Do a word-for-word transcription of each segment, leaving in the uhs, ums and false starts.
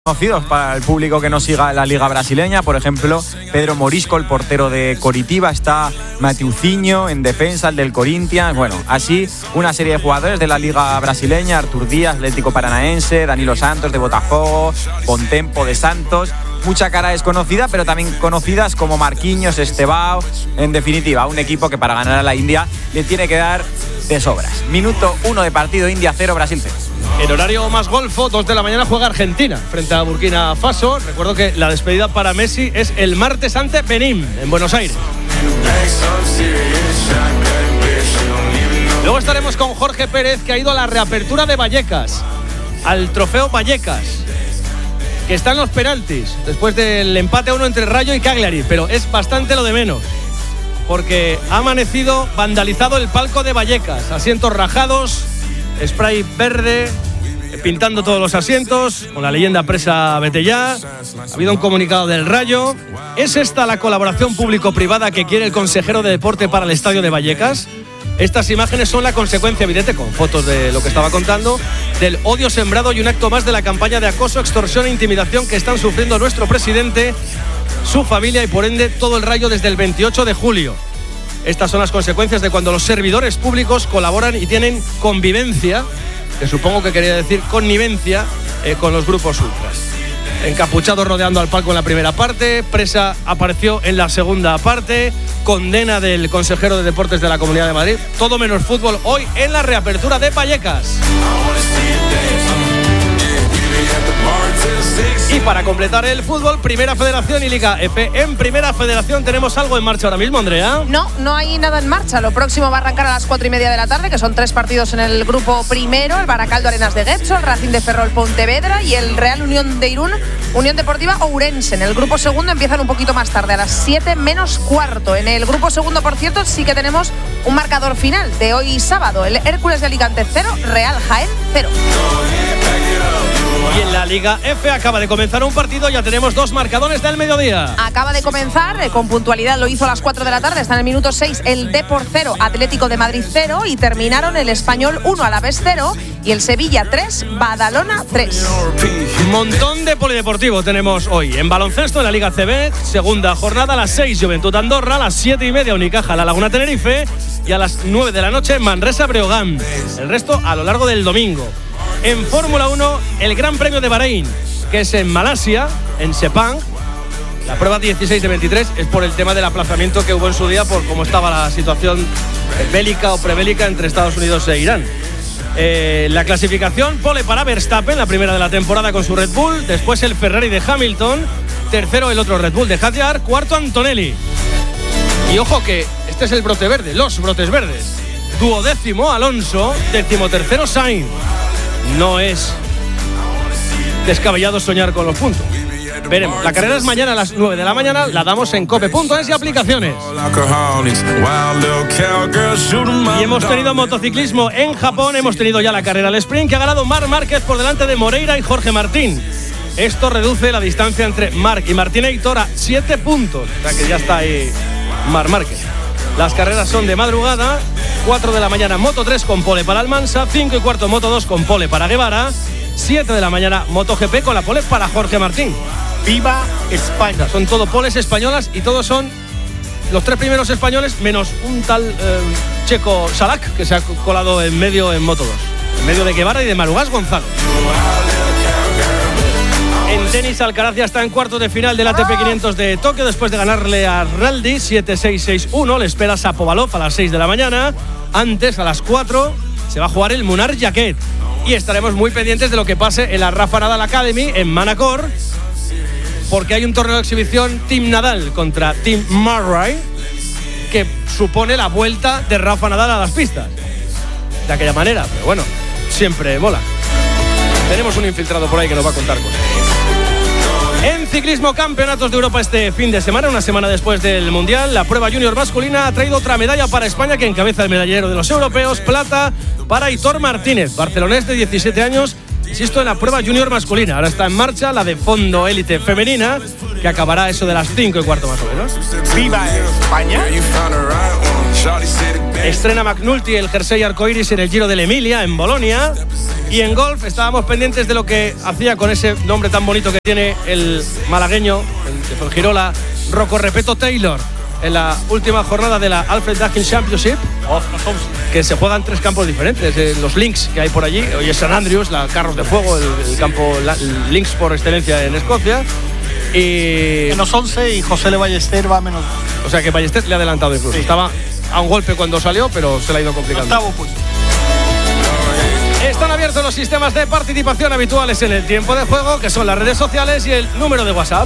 Conocidos para el público que no siga la liga brasileña, por ejemplo, Pedro Morisco, el portero de Coritiba, está Mateuzinho en defensa, el del Corinthians, bueno, así una serie de jugadores de la liga brasileña, Artur Díaz, Atlético Paranaense, Danilo Santos de Botafogo, Bontempo de Santos, mucha cara desconocida, pero también conocidas como Marquinhos, Estevao, en definitiva, un equipo que para ganar a la India le tiene que dar de sobras. Minuto uno de partido, India cero, Brasil cero. En horario más golfo, dos de la mañana juega Argentina frente a Burkina Faso. Recuerdo que la despedida para Messi es el martes ante Benín, en Buenos Aires. Luego estaremos con Jorge Pérez, que ha ido a la reapertura de Vallecas, al trofeo Vallecas, que está en los penaltis, después del empate a uno entre Rayo y Cagliari, pero es bastante lo de menos, porque ha amanecido vandalizado el palco de Vallecas, asientos rajados, spray verde, pintando todos los asientos, con la leyenda presa vete ya. Ha habido un comunicado del Rayo. ¿Es esta la colaboración público-privada que quiere el consejero de deporte para el estadio de Vallecas? Estas imágenes son la consecuencia evidente, con fotos de lo que estaba contando, del odio sembrado y un acto más de la campaña de acoso, extorsión e intimidación que están sufriendo nuestro presidente, su familia y por ende todo el Rayo desde el veintiocho de julio. Estas son las consecuencias de cuando los servidores públicos colaboran y tienen convivencia, que supongo que quería decir connivencia, eh, con los grupos ultras. Encapuchados rodeando al palco en la primera parte, Presa apareció en la segunda parte, condena del consejero de deportes de la Comunidad de Madrid, todo menos fútbol hoy en la reapertura de Vallecas. Y para completar el fútbol, Primera Federación y Liga F. En Primera Federación tenemos algo en marcha ahora mismo, Andrea. No, no hay nada en marcha. Lo próximo va a arrancar a las cuatro y media de la tarde, que son tres partidos en el grupo primero: el Baracaldo Arenas de Getxo, el Racing de Ferrol Pontevedra y el Real Unión de Irún, Unión Deportiva Ourense. En el grupo segundo empiezan un poquito más tarde, a las siete menos cuarto. En el grupo segundo, por cierto, sí que tenemos un marcador final de hoy sábado: el Hércules de Alicante cero, Real Jaén cero. Y en la Liga F acaba de comenzar un partido, ya tenemos dos marcadores del mediodía. Acaba de comenzar, eh, con puntualidad lo hizo a las cuatro de la tarde, está en el minuto seis, el Depor cero, Atlético de Madrid cero, y terminaron el Español uno, Alavés cero, y el Sevilla tres, Badalona tres. Montón de polideportivo tenemos hoy. En baloncesto, en la Liga C B, segunda jornada, a las seis Juventud Andorra, a las siete y media Unicaja La Laguna Tenerife y a las nueve de la noche Manresa Breogán. El resto a lo largo del domingo. En Fórmula uno, el Gran Premio de Bahrein, que es en Malasia, en Sepang. La prueba dieciséis de veintitrés es por el tema del aplazamiento que hubo en su día por cómo estaba la situación bélica o prebélica entre Estados Unidos e Irán. Eh, la clasificación, pole para Verstappen, la primera de la temporada con su Red Bull. Después el Ferrari de Hamilton. Tercero el otro Red Bull de Hadjar. Cuarto Antonelli. Y ojo que este es el brote verde, los brotes verdes. Duodécimo Alonso. Décimo tercero Sainz. No es descabellado soñar con los puntos. Veremos. La carrera es mañana a las nueve de la mañana. La damos en cope punto es y aplicaciones. Y hemos tenido motociclismo en Japón. Hemos tenido ya la carrera al sprint, que ha ganado Marc Márquez por delante de Moreira y Jorge Martín. Esto reduce la distancia entre Marc y Martinator a siete puntos. O sea que ya está ahí Marc Márquez. Las carreras son de madrugada. cuatro de la mañana Moto tres con pole para Almansa, cinco y cuarto Moto dos con pole para Guevara, siete de la mañana MotoGP con la pole para Jorge Martín. ¡Viva España! Son todo poles españolas y todos son los tres primeros españoles, menos un tal eh, checo Salak, que se ha colado en medio en Moto dos, en medio de Guevara y de Marugás Gonzalo. En tenis, Alcaraz ya está en cuartos de final del A T P quinientos de Tokio después de ganarle a Raldi siete seis seis uno. Le espera Shapovalov a las seis de la mañana. Antes, a las cuatro, se va a jugar el Munar Jaquet. Y estaremos muy pendientes de lo que pase en la Rafa Nadal Academy en Manacor, porque hay un torneo de exhibición Team Nadal contra Team Murray, que supone la vuelta de Rafa Nadal a las pistas. De aquella manera, pero bueno, siempre mola. Tenemos un infiltrado por ahí que nos va a contar cosas. En ciclismo, campeonatos de Europa este fin de semana, una semana después del Mundial. La prueba junior masculina ha traído otra medalla para España, que encabeza el medallero de los europeos. Plata para Aitor Martínez, barcelonés de diecisiete años. Insisto, en la prueba junior masculina. Ahora está en marcha la de fondo élite femenina, que acabará eso de las cinco y cuarto más o menos. ¡Viva España! Estrena McNulty el jersey arcoiris en el Giro de la Emilia, en Bolonia. Y en golf estábamos pendientes de lo que hacía con ese nombre tan bonito que tiene el malagueño, el de Fuengirola, Rocco Repeto Taylor, en la última jornada de la Alfred Dunhill Championship, que se juegan tres campos diferentes, eh, los links que hay por allí. Hoy es San Andrews, la Carros de Fuego, el, el campo la, el links por excelencia en Escocia. Y menos once y José Le Ballester va a menos. O sea que Ballester le ha adelantado incluso. Sí. Estaba a un golpe cuando salió, pero se le ha ido complicando. Octavo puesto. Están abiertos los sistemas de participación habituales en el tiempo de juego, que son las redes sociales y el número de WhatsApp.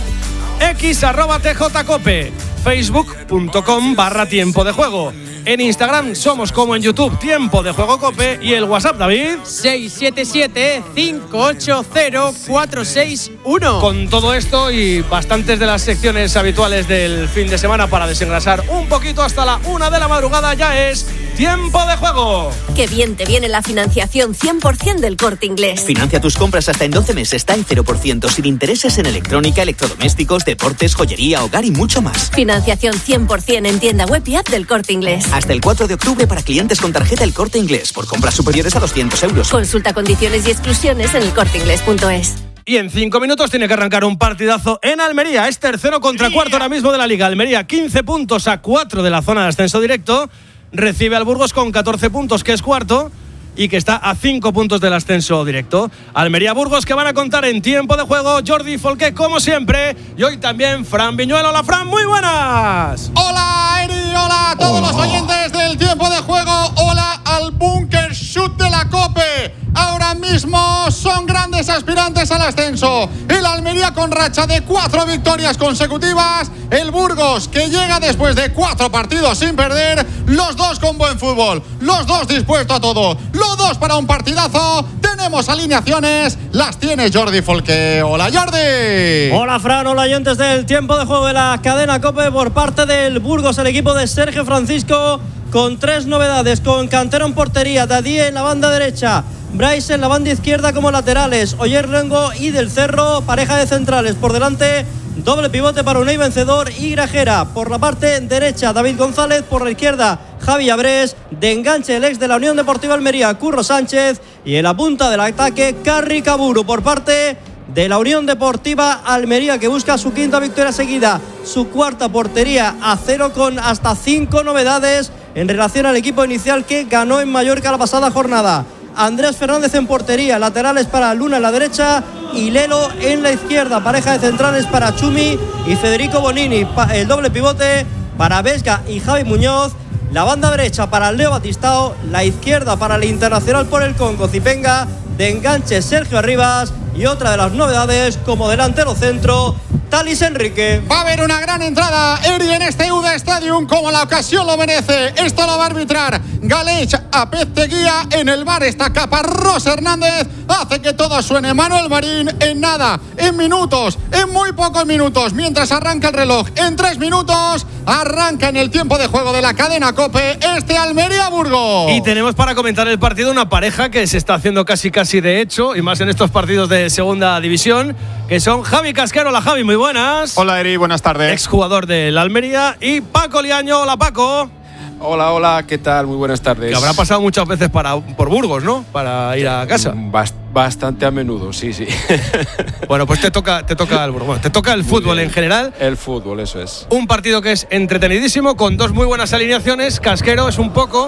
X arroba tjcope, facebook.com barra tiempo de juego. En Instagram somos como en YouTube, Tiempo de Juego Cope. Y el WhatsApp, David, seis siete siete, cinco ocho cero, cuatro seis uno. Con todo esto y bastantes de las secciones habituales del fin de semana para desengrasar un poquito hasta la una de la madrugada, ya es Tiempo de Juego. Qué bien te viene la financiación cien por ciento del Corte Inglés. Financia tus compras hasta en doce meses, está en cero por ciento, sin intereses en electrónica, electrodomésticos, deportes, joyería, hogar y mucho más. Financiación cien por ciento en tienda web y app del Corte Inglés. Hasta el cuatro de octubre para clientes con tarjeta El Corte Inglés, por compras superiores a doscientos euros. Consulta condiciones y exclusiones en el corte inglés punto es. Y en cinco minutos tiene que arrancar un partidazo en Almería. Es tercero contra cuarto ahora mismo de la Liga. Almería quince puntos a cuatro de la zona de ascenso directo. Recibe al Burgos con catorce puntos, que es cuarto, y que está a cinco puntos del ascenso directo. Almería-Burgos, que van a contar en tiempo de juego Jordi Folqué, como siempre. Y hoy también Fran Viñuelo. Hola, Fran, muy buenas. Hola, Eri, hola a todos los oyentes del tiempo de juego. Hola al Bunker Shoot de la Cope. Ahora mismo son grandes aspirantes al ascenso. El Almería con racha de cuatro victorias consecutivas. El Burgos, que llega después de cuatro partidos sin perder. Los dos con buen fútbol. Los dos dispuestos a todo. Los dos para un partidazo. Tenemos alineaciones. Las tiene Jordi Folqué. Hola, Jordi. Hola, Fran. Hola, oyentes del tiempo de juego de la cadena COPE. Por parte del Burgos, el equipo de Sergio Francisco, con tres novedades. Con Cantero en portería, Dadí en la banda derecha, Bryce en la banda izquierda como laterales, Oyer Rengo y Del Cerro, pareja de centrales. Por delante, doble pivote para Unai Vencedor y Grajera. Por la parte derecha, David González. Por la izquierda, Javi Abrés. De enganche, el ex de la Unión Deportiva Almería, Curro Sánchez. Y en la punta del ataque, Carri Caburu. Por parte de la Unión Deportiva Almería, que busca su quinta victoria seguida, su cuarta portería a cero, con hasta cinco novedades en relación al equipo inicial que ganó en Mallorca la pasada jornada. Andrés Fernández en portería, laterales para Luna en la derecha y Lelo en la izquierda, pareja de centrales para Chumi y Federico Bonini, el doble pivote para Vesga y Javi Muñoz, la banda derecha para Leo Batistao, la izquierda para el internacional por el Congo Zipenga, de enganche Sergio Arribas y otra de las novedades como delantero centro, Talis Enrique. Va a haber una gran entrada, Eri, en este U D A Stadium, como la ocasión lo merece. Esto lo va a arbitrar Galech Apezteguía. En el bar está Caparrós Hernández. Hace que todo suene Manuel Marín. En nada, en minutos, en muy pocos minutos, mientras arranca el reloj, en tres minutos, arranca en el tiempo de juego de la cadena COPE este Almería-Burgos. Y tenemos para comentar el partido una pareja que se está haciendo casi casi de hecho, y más en estos partidos de segunda división, que son Javi Casquero. Hola, Javi, muy buenas. Hola, Eri, buenas tardes. Exjugador del Almería. Y Paco Liaño. Hola, Paco. Hola, hola, ¿qué tal? Muy buenas tardes. Que habrá pasado muchas veces para, por Burgos, ¿no? Para ir a casa. Bast- bastante a menudo, sí, sí. Bueno, pues te toca, te toca el Burgos. Bueno, te toca el Muy fútbol bien. en general. El fútbol, eso es. Un partido que es entretenidísimo, con dos muy buenas alineaciones. Casquero es un poco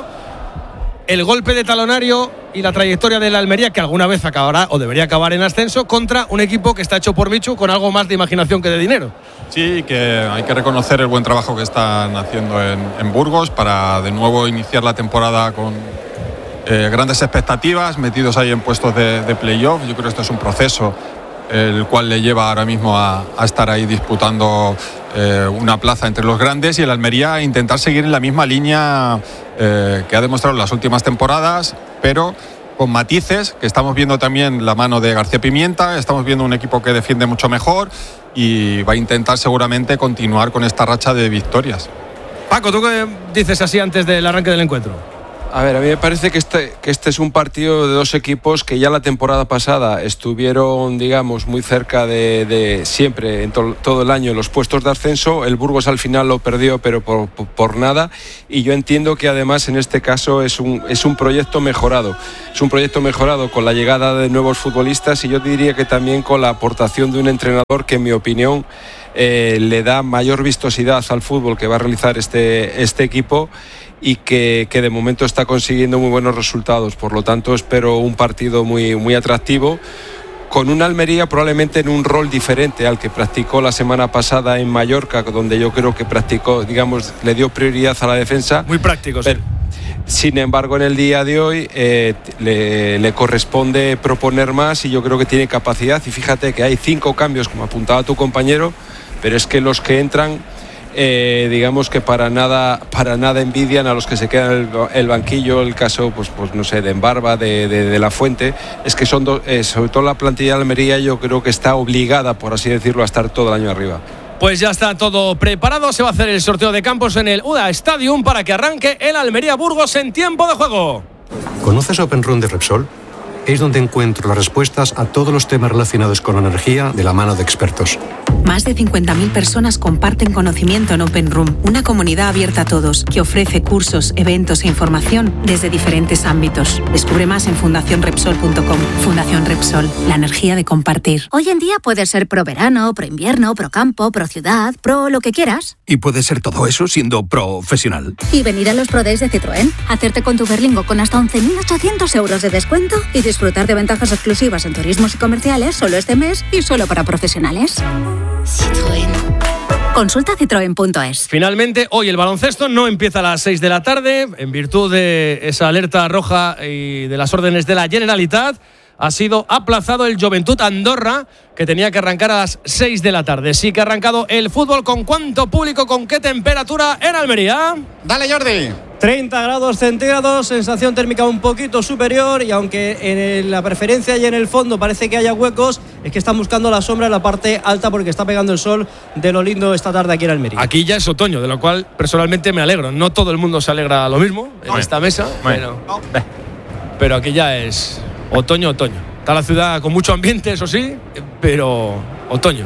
el golpe de talonario y la trayectoria de la Almería, que alguna vez acabará o debería acabar en ascenso, contra un equipo que está hecho por Michu, con algo más de imaginación que de dinero. Sí, que hay que reconocer el buen trabajo que están haciendo en, en Burgos para de nuevo iniciar la temporada con eh, grandes expectativas, metidos ahí en puestos de, de playoff. Yo creo que esto es un proceso el cual le lleva ahora mismo a, a estar ahí disputando eh, una plaza entre los grandes, y el Almería a intentar seguir en la misma línea eh, que ha demostrado en las últimas temporadas, pero con matices, que estamos viendo también la mano de García Pimienta. Estamos viendo un equipo que defiende mucho mejor y va a intentar seguramente continuar con esta racha de victorias. Paco, ¿tú qué dices así antes del arranque del encuentro? A ver, a mí me parece que este, que este es un partido de dos equipos que ya la temporada pasada estuvieron, digamos, muy cerca de, de siempre, en to, todo el año, los puestos de ascenso. El Burgos al final lo perdió, pero por, por, por nada. Y yo entiendo que además en este caso es un, es un proyecto mejorado. Es un proyecto mejorado con la llegada de nuevos futbolistas y yo diría que también con la aportación de un entrenador que, en mi opinión, eh, le da mayor vistosidad al fútbol que va a realizar este, este equipo. Y que, que de momento está consiguiendo muy buenos resultados. Por lo tanto, espero un partido muy, muy atractivo, con una Almería probablemente en un rol diferente al que practicó la semana pasada en Mallorca, donde yo creo que practicó, digamos, le dio prioridad a la defensa. Muy práctico, sí. Pero, sin embargo, en el día de hoy eh, le, le corresponde proponer más y yo creo que tiene capacidad. Y fíjate que hay cinco cambios, como apuntaba tu compañero, pero es que los que entran... Eh, digamos que para nada para nada envidian a los que se quedan en el, el banquillo. El caso, pues, pues no sé, de Embarba, de, de, de La Fuente, es que son do, eh, sobre todo la plantilla de Almería, yo creo que está obligada, por así decirlo, a estar todo el año arriba. Pues ya está todo preparado, se va a hacer el sorteo de campos en el U D A Stadium para que arranque el Almería Burgos en tiempo de juego. ¿Conoces Open Room de Repsol? Es donde encuentro las respuestas a todos los temas relacionados con la energía de la mano de expertos. Más de cincuenta mil personas comparten conocimiento en Open Room, una comunidad abierta a todos que ofrece cursos, eventos e información desde diferentes ámbitos. Descubre más en fundación repsol punto com. Fundación Repsol, la energía de compartir. Hoy en día puedes ser pro verano, pro invierno, pro campo, pro ciudad, pro lo que quieras. Y puedes ser todo eso siendo profesional. Y venir a los Pro Days de Citroën, hacerte con tu Berlingo con hasta once mil ochocientos euros de descuento y disfrutar de ventajas exclusivas en turismos y comerciales solo este mes y solo para profesionales. Citroën. Consulta citroen punto es. Finalmente, hoy el baloncesto no empieza a las seis de la tarde, en virtud de esa alerta roja y de las órdenes de la Generalitat. Ha sido aplazado el Joventut Andorra, que tenía que arrancar a las seis de la tarde. Sí que ha arrancado el fútbol. ¿Con cuánto público, con qué temperatura en Almería? Dale, Jordi. treinta grados centígrados, sensación térmica un poquito superior, y aunque en la preferencia y en el fondo parece que haya huecos, es que están buscando la sombra en la parte alta porque está pegando el sol de lo lindo esta tarde aquí en Almería. Aquí ya es otoño, de lo cual personalmente me alegro. No todo el mundo se alegra lo mismo en no, esta mesa, no, pero, no. pero aquí ya es otoño, otoño. Está la ciudad con mucho ambiente, eso sí, pero otoño.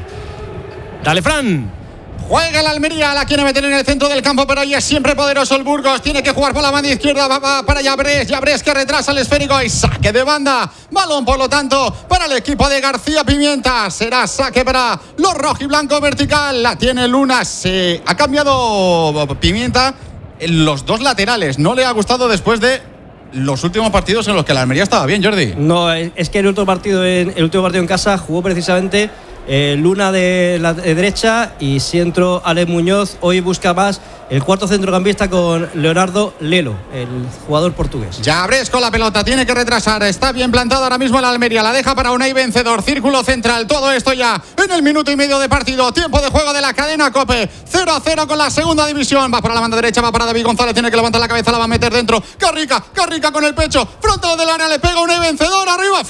Dale, Fran. Juega el Almería, la quiere meter en el centro del campo, pero ahí es siempre poderoso el Burgos. Tiene que jugar por la banda izquierda, va, va para Llabrés, Llabrés que retrasa el esférico y saque de banda. Balón, por lo tanto, para el equipo de García Pimienta. Será saque para los rojiblancos vertical. La tiene Luna, se ha cambiado Pimienta en los dos laterales. No le ha gustado después de los últimos partidos en los que la Almería estaba bien, Jordi. No, es que el último partido en, el último partido en casa jugó precisamente Eh, Luna de la de derecha y centro Ale Muñoz. Hoy busca más el cuarto centrocampista con Leonardo Lelo, el jugador portugués. Llabrés con la pelota, tiene que retrasar. Está bien plantado ahora mismo el Almería. La deja para Unai Vencedor. Círculo central. Todo esto ya en el minuto y medio de partido. Tiempo de juego de la cadena COPE. cero a cero con la segunda división. Va para la banda derecha, va para David González. Tiene que levantar la cabeza, la va a meter dentro. Carrica, Carrica con el pecho. Frontal del área, le pega Unai Vencedor. Arriba,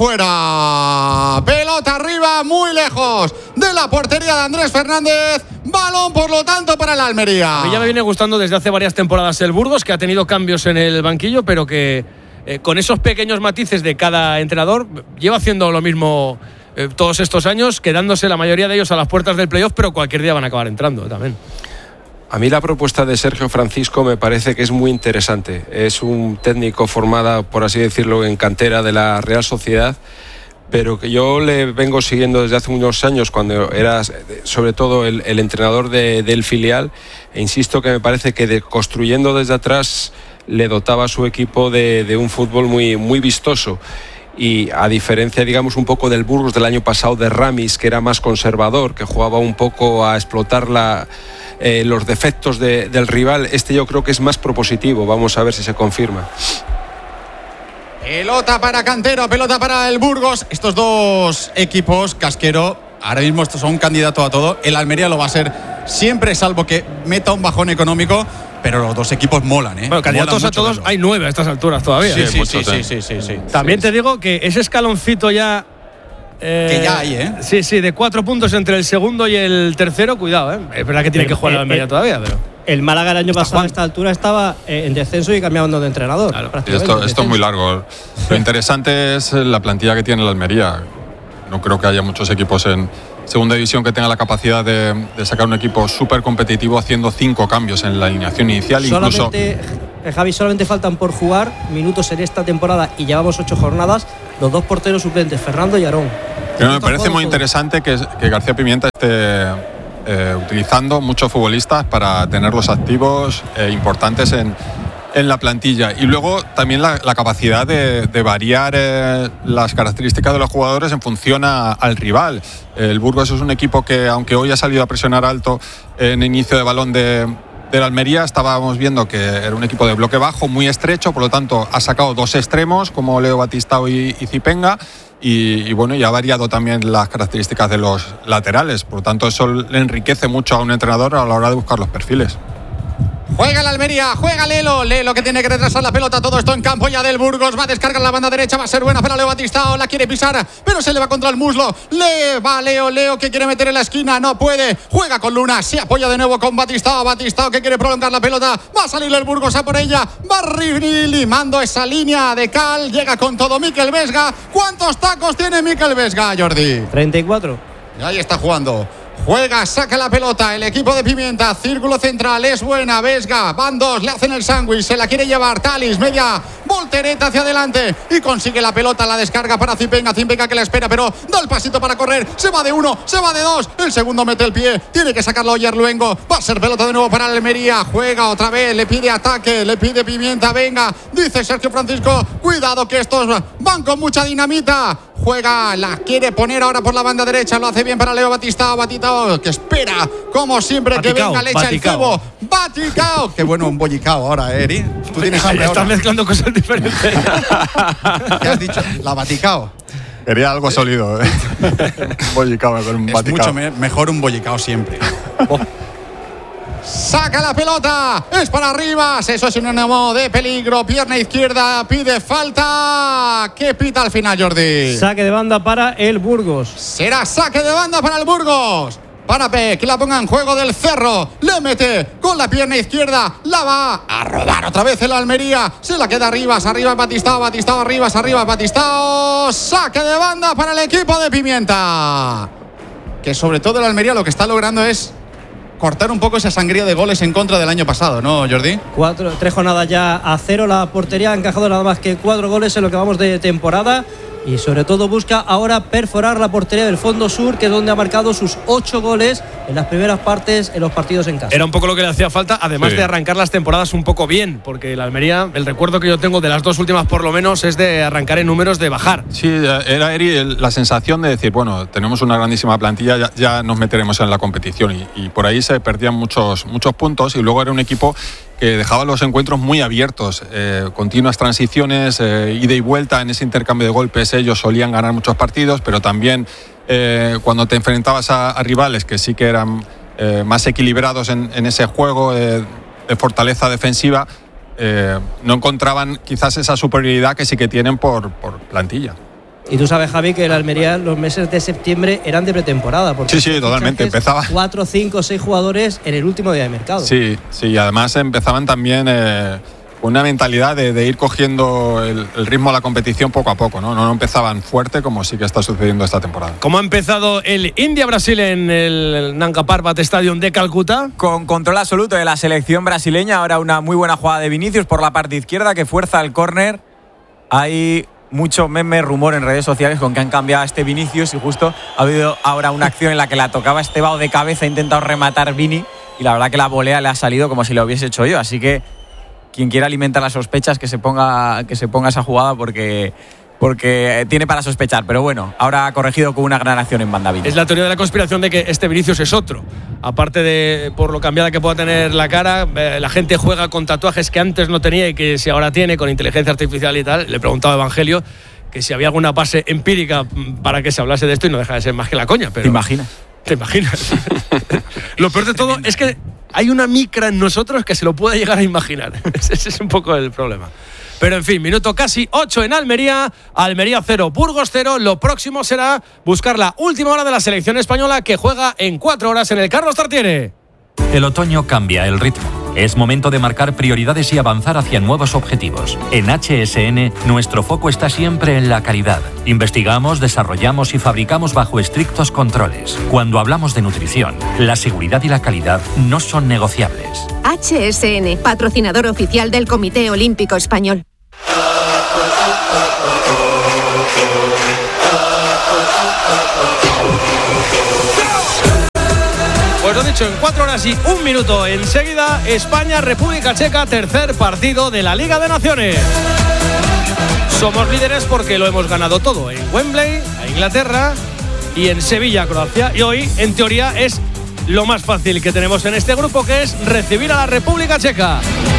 fuera. Pelota arriba, muy lejos de la portería de Andrés Fernández. Balón, por lo tanto, para el Almería. A mí ya me viene gustando desde hace varias temporadas el Burgos, que ha tenido cambios en el banquillo, pero que eh, con esos pequeños matices de cada entrenador lleva haciendo lo mismo eh, todos estos años, quedándose la mayoría de ellos a las puertas del playoff, pero cualquier día van a acabar entrando también. A mí la propuesta de Sergio Francisco me parece que es muy interesante. Es un técnico formado, por así decirlo, en cantera de la Real Sociedad, pero que yo le vengo siguiendo desde hace unos años, cuando era sobre todo el, el entrenador de, del filial, e insisto que me parece que de, construyendo desde atrás le dotaba a su equipo de, de un fútbol muy, muy vistoso. Y a diferencia, digamos, un poco del Burgos del año pasado, de Ramis, que era más conservador, que jugaba un poco a explotar la, eh, los defectos de, del rival, este yo creo que es más propositivo. Vamos a ver si se confirma. Pelota para Cantero, pelota para el Burgos. Estos dos equipos, Casquero, ahora mismo estos son un candidato a todo. El Almería lo va a ser siempre, salvo que meta un bajón económico. Pero los dos equipos molan, ¿eh? Bueno, candidatos a todos verlo. Hay nueve a estas alturas todavía. Sí, ¿eh? sí, sí, sí, sí, sí, sí. También sí, te sí. digo que ese escaloncito ya… Eh, que ya hay, ¿eh? Sí, sí, de cuatro puntos entre el segundo y el tercero, cuidado, ¿eh? Es verdad que tiene pero, que jugar eh, el Almería eh, todavía, pero… El Málaga el año pasado a esta altura estaba en descenso y cambiando de entrenador. Claro. Y esto, esto es muy largo. Lo interesante es la plantilla que tiene la Almería. No creo que haya muchos equipos en segunda división que tengan la capacidad de, de sacar un equipo súper competitivo haciendo cinco cambios en la alineación inicial. Solamente, incluso Javi, solamente faltan por jugar minutos en esta temporada y llevamos ocho jornadas los dos porteros suplentes, Fernando y Aarón. Pero me parece muy interesante que, que García Pimienta esté Eh, utilizando muchos futbolistas para tenerlos activos e importantes en, en la plantilla, y luego también la, la capacidad de, de variar eh, las características de los jugadores en función a, al rival. El Burgos es un equipo que, aunque hoy ha salido a presionar alto en inicio de balón de, de la Almería, estábamos viendo que era un equipo de bloque bajo muy estrecho, por lo tanto ha sacado dos extremos como Leo Batistao y, y Zipenga. Y, y bueno, y ha variado también las características de los laterales. Por lo tanto, eso le enriquece mucho a un entrenador a la hora de buscar los perfiles. Juega la Almería, juega Lelo, Lelo que tiene que retrasar la pelota, todo esto en campo ya del Burgos, va a descargar la banda derecha, va a ser buena para Leo Batistao, la quiere pisar, pero se le va contra el muslo, le va Leo, Leo que quiere meter en la esquina, no puede, juega con Luna, se apoya de nuevo con Batistao, Batistao que quiere prolongar la pelota, va a salir el Burgos a por ella, va limando esa línea de cal, llega con todo Mikel Vesga. ¿Cuántos tacos tiene Mikel Vesga, Jordi? treinta y cuatro. Y ahí está jugando. Juega, saca la pelota, el equipo de Pimienta, círculo central, es buena, Vesga, van dos, le hacen el sándwich, se la quiere llevar Talis, media voltereta hacia adelante y consigue la pelota, la descarga para Zipenga, Zipenga que la espera, pero da el pasito para correr, se va de uno, se va de dos, el segundo mete el pie, tiene que sacarlo Oyer Luengo, va a ser pelota de nuevo para la Almería, juega otra vez, le pide ataque, le pide Pimienta, venga, dice Sergio Francisco, cuidado que estos van con mucha dinamita. Juega, la quiere poner ahora por la banda derecha, lo hace bien para Leo Batistao, Batistao que espera, como siempre, Baticao, que venga, le echa el cebo. Baticao, qué bueno un bollicao ahora, ¿eh, Eri? Tú tienes hambre ahora. Estás mezclando cosas diferentes. ¿Qué has dicho? La Baticao. Quería algo sólido, ¿eh? Bollicao con un es Baticao. mucho me mejor un bollicao siempre. Oh. Saca la pelota, es para Rivas, eso es sinónimo de peligro, pierna izquierda, pide falta. ¿Qué pita al final, Jordi? Saque de banda para el Burgos. Será saque de banda para el Burgos. Para P, que la ponga en juego del Cerro, le mete con la pierna izquierda, la va a robar otra vez el Almería, se la queda Rivas, arriba Batistao, Batistao, Rivas, arriba Batistao, saque de banda para el equipo de Pimienta, que sobre todo el Almería lo que está logrando es cortar un poco esa sangría de goles en contra del año pasado, ¿no, Jordi? Cuatro, tres jornadas ya a cero, la portería ha encajado nada más que cuatro goles en lo que vamos de temporada y sobre todo busca ahora perforar la portería del Fondo Sur, que es donde ha marcado sus ocho goles en las primeras partes en los partidos en casa. Era un poco lo que le hacía falta, además sí. de arrancar las temporadas un poco bien, porque el Almería, el recuerdo que yo tengo de las dos últimas por lo menos es de arrancar en números de bajar. Sí, era Eri la sensación de decir, bueno, tenemos una grandísima plantilla, ya, ya nos meteremos en la competición y, y por ahí se perdían muchos, muchos puntos y luego era un equipo que dejaba los encuentros muy abiertos, eh, continuas transiciones, eh, ida y vuelta en ese intercambio de golpes. Ellos solían ganar muchos partidos, pero también eh, cuando te enfrentabas a, a rivales que sí que eran eh, más equilibrados en, en ese juego eh, de fortaleza defensiva, eh, no encontraban quizás esa superioridad que sí que tienen por, por plantilla. Y tú sabes, Javi, que el Almería los meses de septiembre eran de pretemporada. Porque sí, sí, totalmente. Empezaba. Cuatro, cinco, seis jugadores en el último día de mercado. Sí, sí, además empezaban también eh, con una mentalidad de, de ir cogiendo el, el ritmo de la competición poco a poco, ¿no? No empezaban fuerte como sí que está sucediendo esta temporada. ¿Cómo ha empezado el India-Brasil en el Nanga Parbat Stadium de Calcuta? Con control absoluto de la selección brasileña. Ahora una muy buena jugada de Vinicius por la parte izquierda que fuerza el córner. Hay mucho meme, rumor en redes sociales con que han cambiado a este Vinicius y justo ha habido ahora una acción en la que la tocaba Estebao de cabeza, ha intentado rematar Vini y la verdad que la volea le ha salido como si lo hubiese hecho yo, así que quien quiera alimentar las sospechas que se ponga, que se ponga esa jugada porque, porque tiene para sospechar, pero bueno, ahora ha corregido con una gran acción en banda Vini. Es la teoría de la conspiración de que este Vinicius es otro, aparte de por lo cambiada que pueda tener la cara, eh, la gente juega con tatuajes que antes no tenía y que si ahora tiene con inteligencia artificial y tal. Le he preguntado a Evangelio que si había alguna base empírica para que se hablase de esto y no deja de ser más que la coña, pero ¿te imaginas? ¿Te imaginas? Lo peor de todo es que hay una micra en nosotros que se lo puede llegar a imaginar. Ese es un poco el problema. Pero en fin, minuto casi ocho en Almería, Almería cero, Burgos cero. Lo próximo será buscar la última hora de la selección española que juega en cuatro horas en el Carlos Tartiere. El otoño cambia el ritmo. Es momento de marcar prioridades y avanzar hacia nuevos objetivos. En H S N, nuestro foco está siempre en la calidad. Investigamos, desarrollamos y fabricamos bajo estrictos controles. Cuando hablamos de nutrición, la seguridad y la calidad no son negociables. H S N, patrocinador oficial del Comité Olímpico Español. Pues lo dicho, en cuatro horas y un minuto enseguida, España-República Checa, tercer partido de la Liga de Naciones. Somos líderes porque lo hemos ganado todo en Wembley, a Inglaterra y en Sevilla, Croacia. Y hoy, en teoría, es lo más fácil que tenemos en este grupo, que es recibir a la República Checa.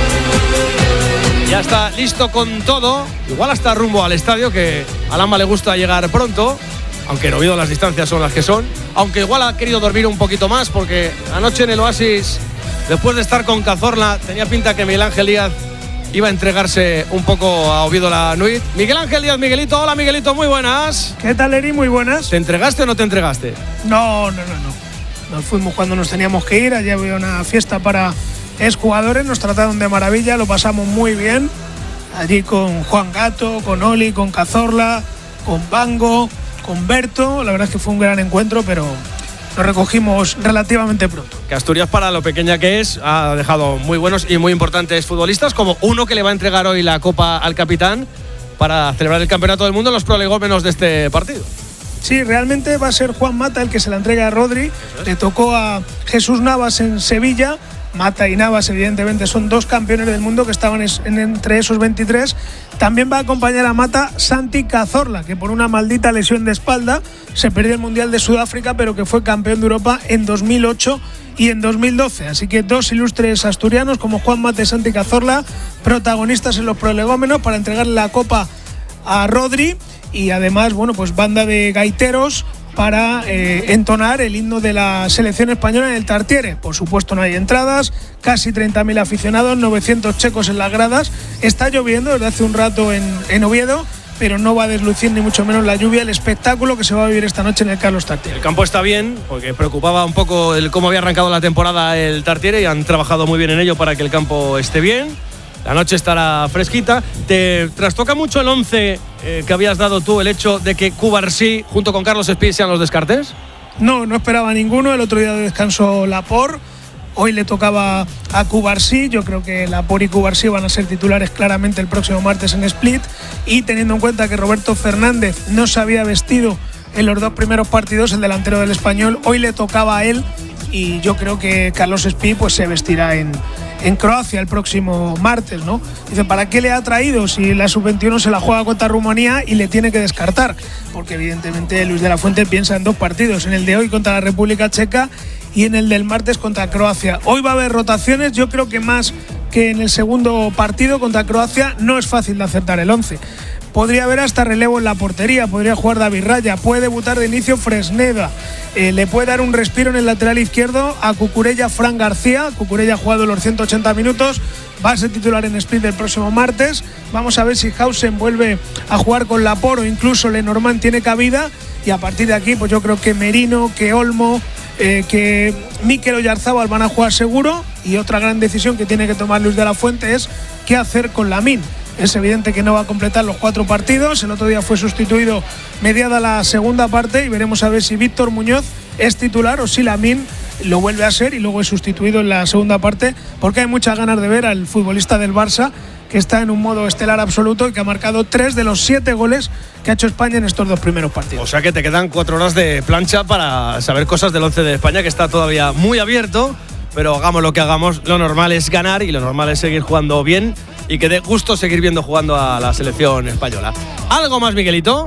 Ya está listo con todo, igual hasta rumbo al estadio, que a Lama le gusta llegar pronto, aunque en Oviedo las distancias son las que son, aunque igual ha querido dormir un poquito más, porque anoche en el Oasis, después de estar con Cazorla, tenía pinta que Miguel Ángel Díaz iba a entregarse un poco a Oviedo la nuit. Miguel Ángel Díaz, Miguelito, hola Miguelito, muy buenas. ¿Qué tal, Eri? Muy buenas. ¿Te entregaste o no te entregaste? No, no, no, no. Nos fuimos cuando nos teníamos que ir, allí había una fiesta para exjugadores, nos trataron de maravilla, lo pasamos muy bien, allí con Juan Gato, con Oli, con Cazorla, con Bango, con Berto. La verdad es que fue un gran encuentro, pero nos recogimos relativamente pronto. Que Asturias, para lo pequeña que es, ha dejado muy buenos y muy importantes futbolistas, como uno que le va a entregar hoy la Copa al capitán para celebrar el Campeonato del Mundo en los prolegómenos de este partido. Sí, realmente va a ser Juan Mata el que se la entrega a Rodri. Le tocó a Jesús Navas en Sevilla. Mata y Navas, evidentemente, son dos campeones del mundo que estaban en, entre esos veintitrés. También va a acompañar a Mata Santi Cazorla, que por una maldita lesión de espalda se perdió el Mundial de Sudáfrica, pero que fue campeón de Europa en dos mil ocho y en dos mil doce. Así que dos ilustres asturianos como Juan Mata y Santi Cazorla, protagonistas en los prolegómenos para entregarle la copa a Rodri. Y además, bueno, pues banda de gaiteros para eh, entonar el himno de la selección española en el Tartiere. Por supuesto no hay entradas, casi treinta mil aficionados, novecientos checos en las gradas. Está lloviendo desde hace un rato en, en Oviedo, pero no va a deslucir ni mucho menos la lluvia el espectáculo que se va a vivir esta noche en el Carlos Tartiere. El campo está bien, porque preocupaba un poco el cómo había arrancado la temporada el Tartiere, y han trabajado muy bien en ello para que el campo esté bien. La noche estará fresquita. ¿Te trastoca mucho el once eh, que habías dado tú, el hecho de que Cubarsí junto con Carlos Espí sean los descartes? No, no esperaba ninguno. El otro día de descanso Laporte. Hoy le tocaba a Cubarsí. Yo creo que Laporte y Cubarsí van a ser titulares claramente el próximo martes en Split. Y teniendo en cuenta que Roberto Fernández no se había vestido en los dos primeros partidos, el delantero del Español, hoy le tocaba a él. Y yo creo que Carlos Espí pues se vestirá en, en Croacia el próximo martes, ¿no? Dice, ¿para qué le ha traído si la sub veintiuno se la juega contra Rumanía y le tiene que descartar? Porque evidentemente Luis de la Fuente piensa en dos partidos, en el de hoy contra la República Checa y en el del martes contra Croacia. Hoy va a haber rotaciones, yo creo que más que en el segundo partido contra Croacia. No es fácil de acertar el once. Podría haber hasta relevo en la portería, podría jugar David Raya, puede debutar de inicio Fresneda, eh, le puede dar un respiro en el lateral izquierdo a Cucurella Fran García. Cucurella ha jugado los ciento ochenta minutos, va a ser titular en Split el próximo martes. Vamos a ver si Hausen vuelve a jugar con Laporte o incluso Lenormand tiene cabida, y a partir de aquí pues yo creo que Merino, que Olmo, eh, que Mikel Oyarzábal van a jugar seguro. Y otra gran decisión que tiene que tomar Luis de la Fuente es qué hacer con Lamine. Es evidente que no va a completar los cuatro partidos. El otro día fue sustituido mediada la segunda parte y veremos a ver si Víctor Muñoz es titular o si Lamine lo vuelve a ser y luego es sustituido en la segunda parte, porque hay muchas ganas de ver al futbolista del Barça, que está en un modo estelar absoluto y que ha marcado tres de los siete goles que ha hecho España en estos dos primeros partidos. O sea que te quedan cuatro horas de plancha para saber cosas del once de España, que está todavía muy abierto. Pero hagamos lo que hagamos, lo normal es ganar y lo normal es seguir jugando bien y que dé gusto seguir viendo jugando a la selección española. ¿Algo más, Miguelito?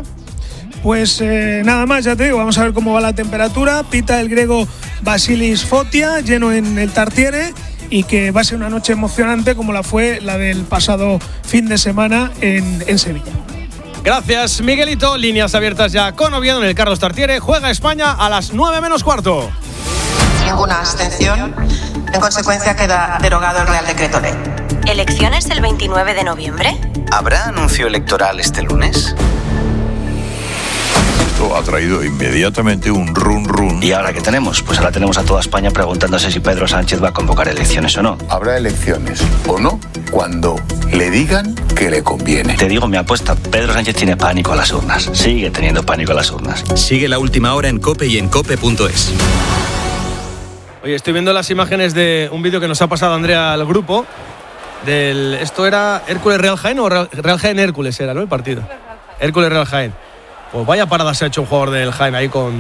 Pues eh, nada más, ya te digo, vamos a ver cómo va la temperatura. Pita el griego Vasilis Fotia, lleno en el Tartiere, y que va a ser una noche emocionante como la fue la del pasado fin de semana en, en Sevilla. Gracias, Miguelito. Líneas abiertas ya con Oviedo en el Carlos Tartiere. Juega España a las nueve menos cuarto. Ninguna abstención. En consecuencia, queda derogado el Real Decreto Ley. ¿Elecciones el veintinueve de noviembre? ¿Habrá anuncio electoral este lunes? ha traído inmediatamente un run run. ¿Y ahora qué tenemos? Pues ahora tenemos a toda España preguntándose si Pedro Sánchez va a convocar elecciones o no. Habrá elecciones o no cuando le digan que le conviene. Te digo mi apuesta, Pedro Sánchez tiene pánico a las urnas. Sigue teniendo pánico a las urnas. Sigue La Última Hora en COPE y en cope punto es. Oye, estoy viendo las imágenes de un vídeo que nos ha pasado Andrea al grupo. Del, ¿Esto era Hércules Real Jaén o Real, Real Jaén Hércules era, ¿no? El partido. Hércules Real Jaén. Pues vaya parada se ha hecho un jugador del Jaén ahí con...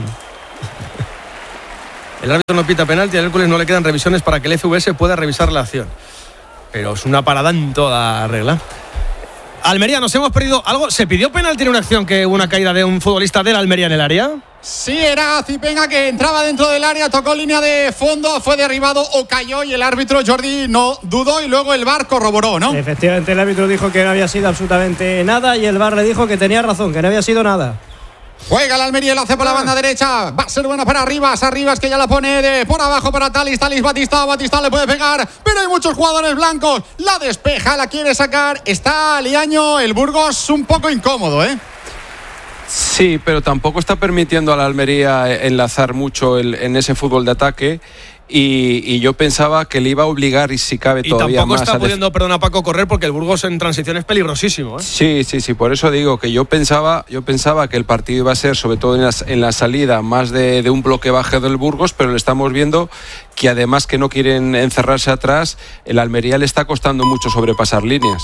El árbitro no pita penalti, al Hércules no le quedan revisiones para que el F V S pueda revisar la acción. Pero es una parada en toda regla. Almería, nos hemos perdido algo. ¿Se pidió penalti en una acción que hubo una caída de un futbolista del Almería en el área? Sí, era Zipenga que entraba dentro del área, tocó línea de fondo, fue derribado o cayó y el árbitro Jordi no dudó y luego el V A R corroboró, ¿no? Efectivamente, el árbitro dijo que no había sido absolutamente nada y el V A R le dijo que tenía razón, que no había sido nada. Juega el Almería y lo hace por la banda derecha. Va a ser buena para Arribas. Arribas que ya la pone de por abajo para Talis. Talis Batistao. Batistao le puede pegar. Pero hay muchos jugadores blancos. La despeja, la quiere sacar. Está Liaño, el Burgos, un poco incómodo, ¿eh? Sí, pero tampoco está permitiendo a la Almería enlazar mucho el, en ese fútbol de ataque. Y, y yo pensaba que le iba a obligar y si cabe y todavía tampoco más está a pudiendo, perdona Paco, correr porque el Burgos en transición es peligrosísimo, ¿eh? Sí, sí, sí, por eso digo que yo pensaba, yo pensaba que el partido iba a ser, sobre todo en la, en la salida, más de, de un bloque bajo del Burgos, pero le estamos viendo que además que no quieren encerrarse atrás, el Almería le está costando mucho sobrepasar líneas.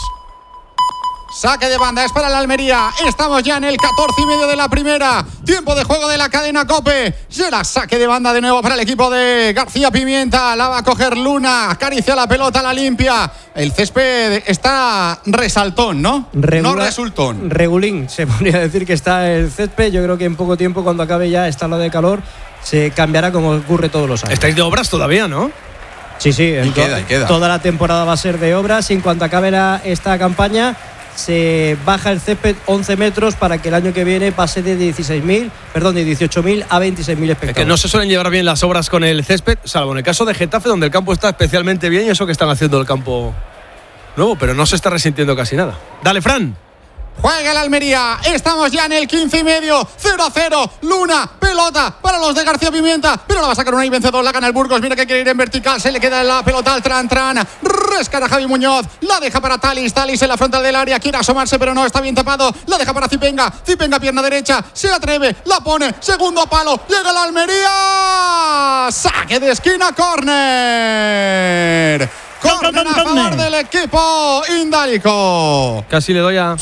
Saque de banda, es para la Almería. Estamos ya en el catorce y medio de la primera. Tiempo de juego de la cadena COPE. Será saque de banda de nuevo para el equipo de García Pimienta. La va a coger Luna. Acaricia la pelota, la limpia. El césped está resaltón, ¿no? Regula, no resultón. Regulín, se podría decir que está el césped. Yo creo que en poco tiempo, cuando acabe ya esta ola de calor, se cambiará como ocurre todos los años. Estáis de obras todavía, ¿no? Sí, sí. Y queda, y queda. Toda la temporada va a ser de obras y en cuanto acabe la, esta campaña se baja el césped once metros para que el año que viene pase de dieciséis mil, perdón, de dieciocho mil a veintiséis mil espectadores. Es que no se suelen llevar bien las obras con el césped, salvo en el caso de Getafe, donde el campo está especialmente bien y eso que están haciendo el campo nuevo, pero no se está resintiendo casi nada. Dale, Fran. Juega el Almería, estamos ya en el quince y medio, cero a cero, Luna, pelota para los de García Pimienta, pero la va a sacar una y vencedor, la gana el Burgos, mira que quiere ir en vertical, se le queda la pelota al Tran Tran, rescata Javi Muñoz, la deja para Talis, Talis en la frontal del área, quiere asomarse pero no, está bien tapado, la deja para Zipenga, Zipenga pierna derecha, se atreve, la pone, segundo palo, llega la Almería, saque de esquina, córner. Corner a favor del equipo indálico. Casi le doy a...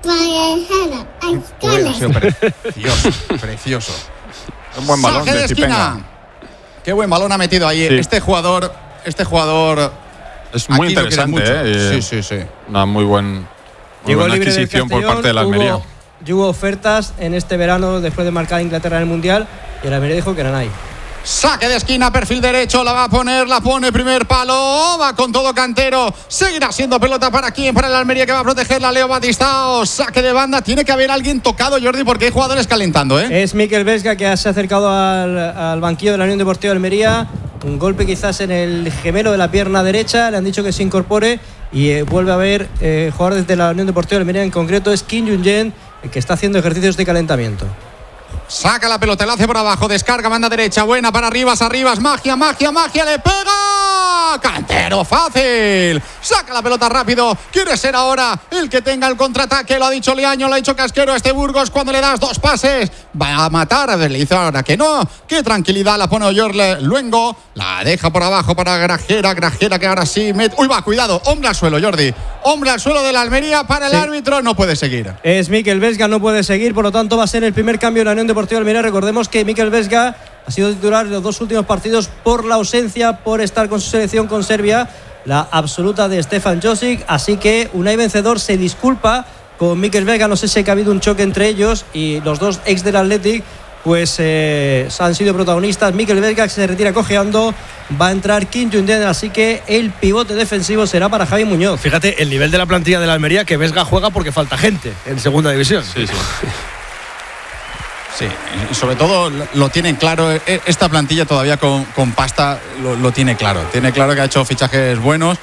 Precioso, precioso. Un buen balón Saque de, de esquina. Qué buen balón ha metido ahí. Sí. Este jugador, este jugador es muy interesante, ¿eh? Sí, sí, sí. Una muy, buen, muy buena adquisición por parte de la Almería. Hubo, hubo ofertas en este verano después de marcar a Inglaterra en el Mundial y la Almería dijo que eran ahí. Saque de esquina, perfil derecho, la va a poner, la pone, primer palo, va con todo Cantero, seguirá siendo pelota para quién, para el Almería que va a protegerla, Leo Batistao, saque de banda, tiene que haber alguien tocado, Jordi, porque hay jugadores calentando, ¿eh? Es Mikel Vesga que se ha acercado al, al banquillo de la Unión Deportiva de Almería, un golpe quizás en el gemelo de la pierna derecha, le han dicho que se incorpore y eh, vuelve a ver eh, jugador desde la Unión Deportiva de Almería, en concreto es Kim Jung-jen, el que está haciendo ejercicios de calentamiento. Saca la pelota, la hace por abajo, descarga, banda derecha, buena para Arribas, Arribas, magia, magia, magia, le pega. Cantero, fácil. Saca la pelota rápido, quiere ser ahora el que tenga el contraataque, lo ha dicho Liaño, lo ha dicho Casquero a este Burgos, cuando le das dos pases, va a matar, le dice ahora que no, qué tranquilidad, la pone Oyorle Luengo, la deja por abajo para Grajera, Grajera que ahora sí mete, uy va, cuidado, hombre al suelo, Jordi, hombre al suelo de la Almería para el sí. árbitro, no puede seguir. Es Mikel Vesga, no puede seguir, por lo tanto va a ser el primer cambio en la Unión Deportiva de Almería. Recordemos que Mikel Vesga ha sido titular en los dos últimos partidos por la ausencia, por estar con su selección con Serbia, la absoluta de Stefan Josic, así que Unai Vencedor se disculpa con Mikel Vesga, no sé si ha habido un choque entre ellos y los dos ex del Athletic pues eh, han sido protagonistas. Mikel Vesga se retira cojeando, va a entrar Kim Jung-jen, así que el pivote defensivo será para Javi Muñoz. Fíjate el nivel de la plantilla de la Almería, que Vesga juega porque falta gente en segunda división. Sí, sí. Sí, y sobre todo lo tienen claro, esta plantilla todavía con, con pasta lo, lo tiene claro, tiene claro que ha hecho fichajes buenos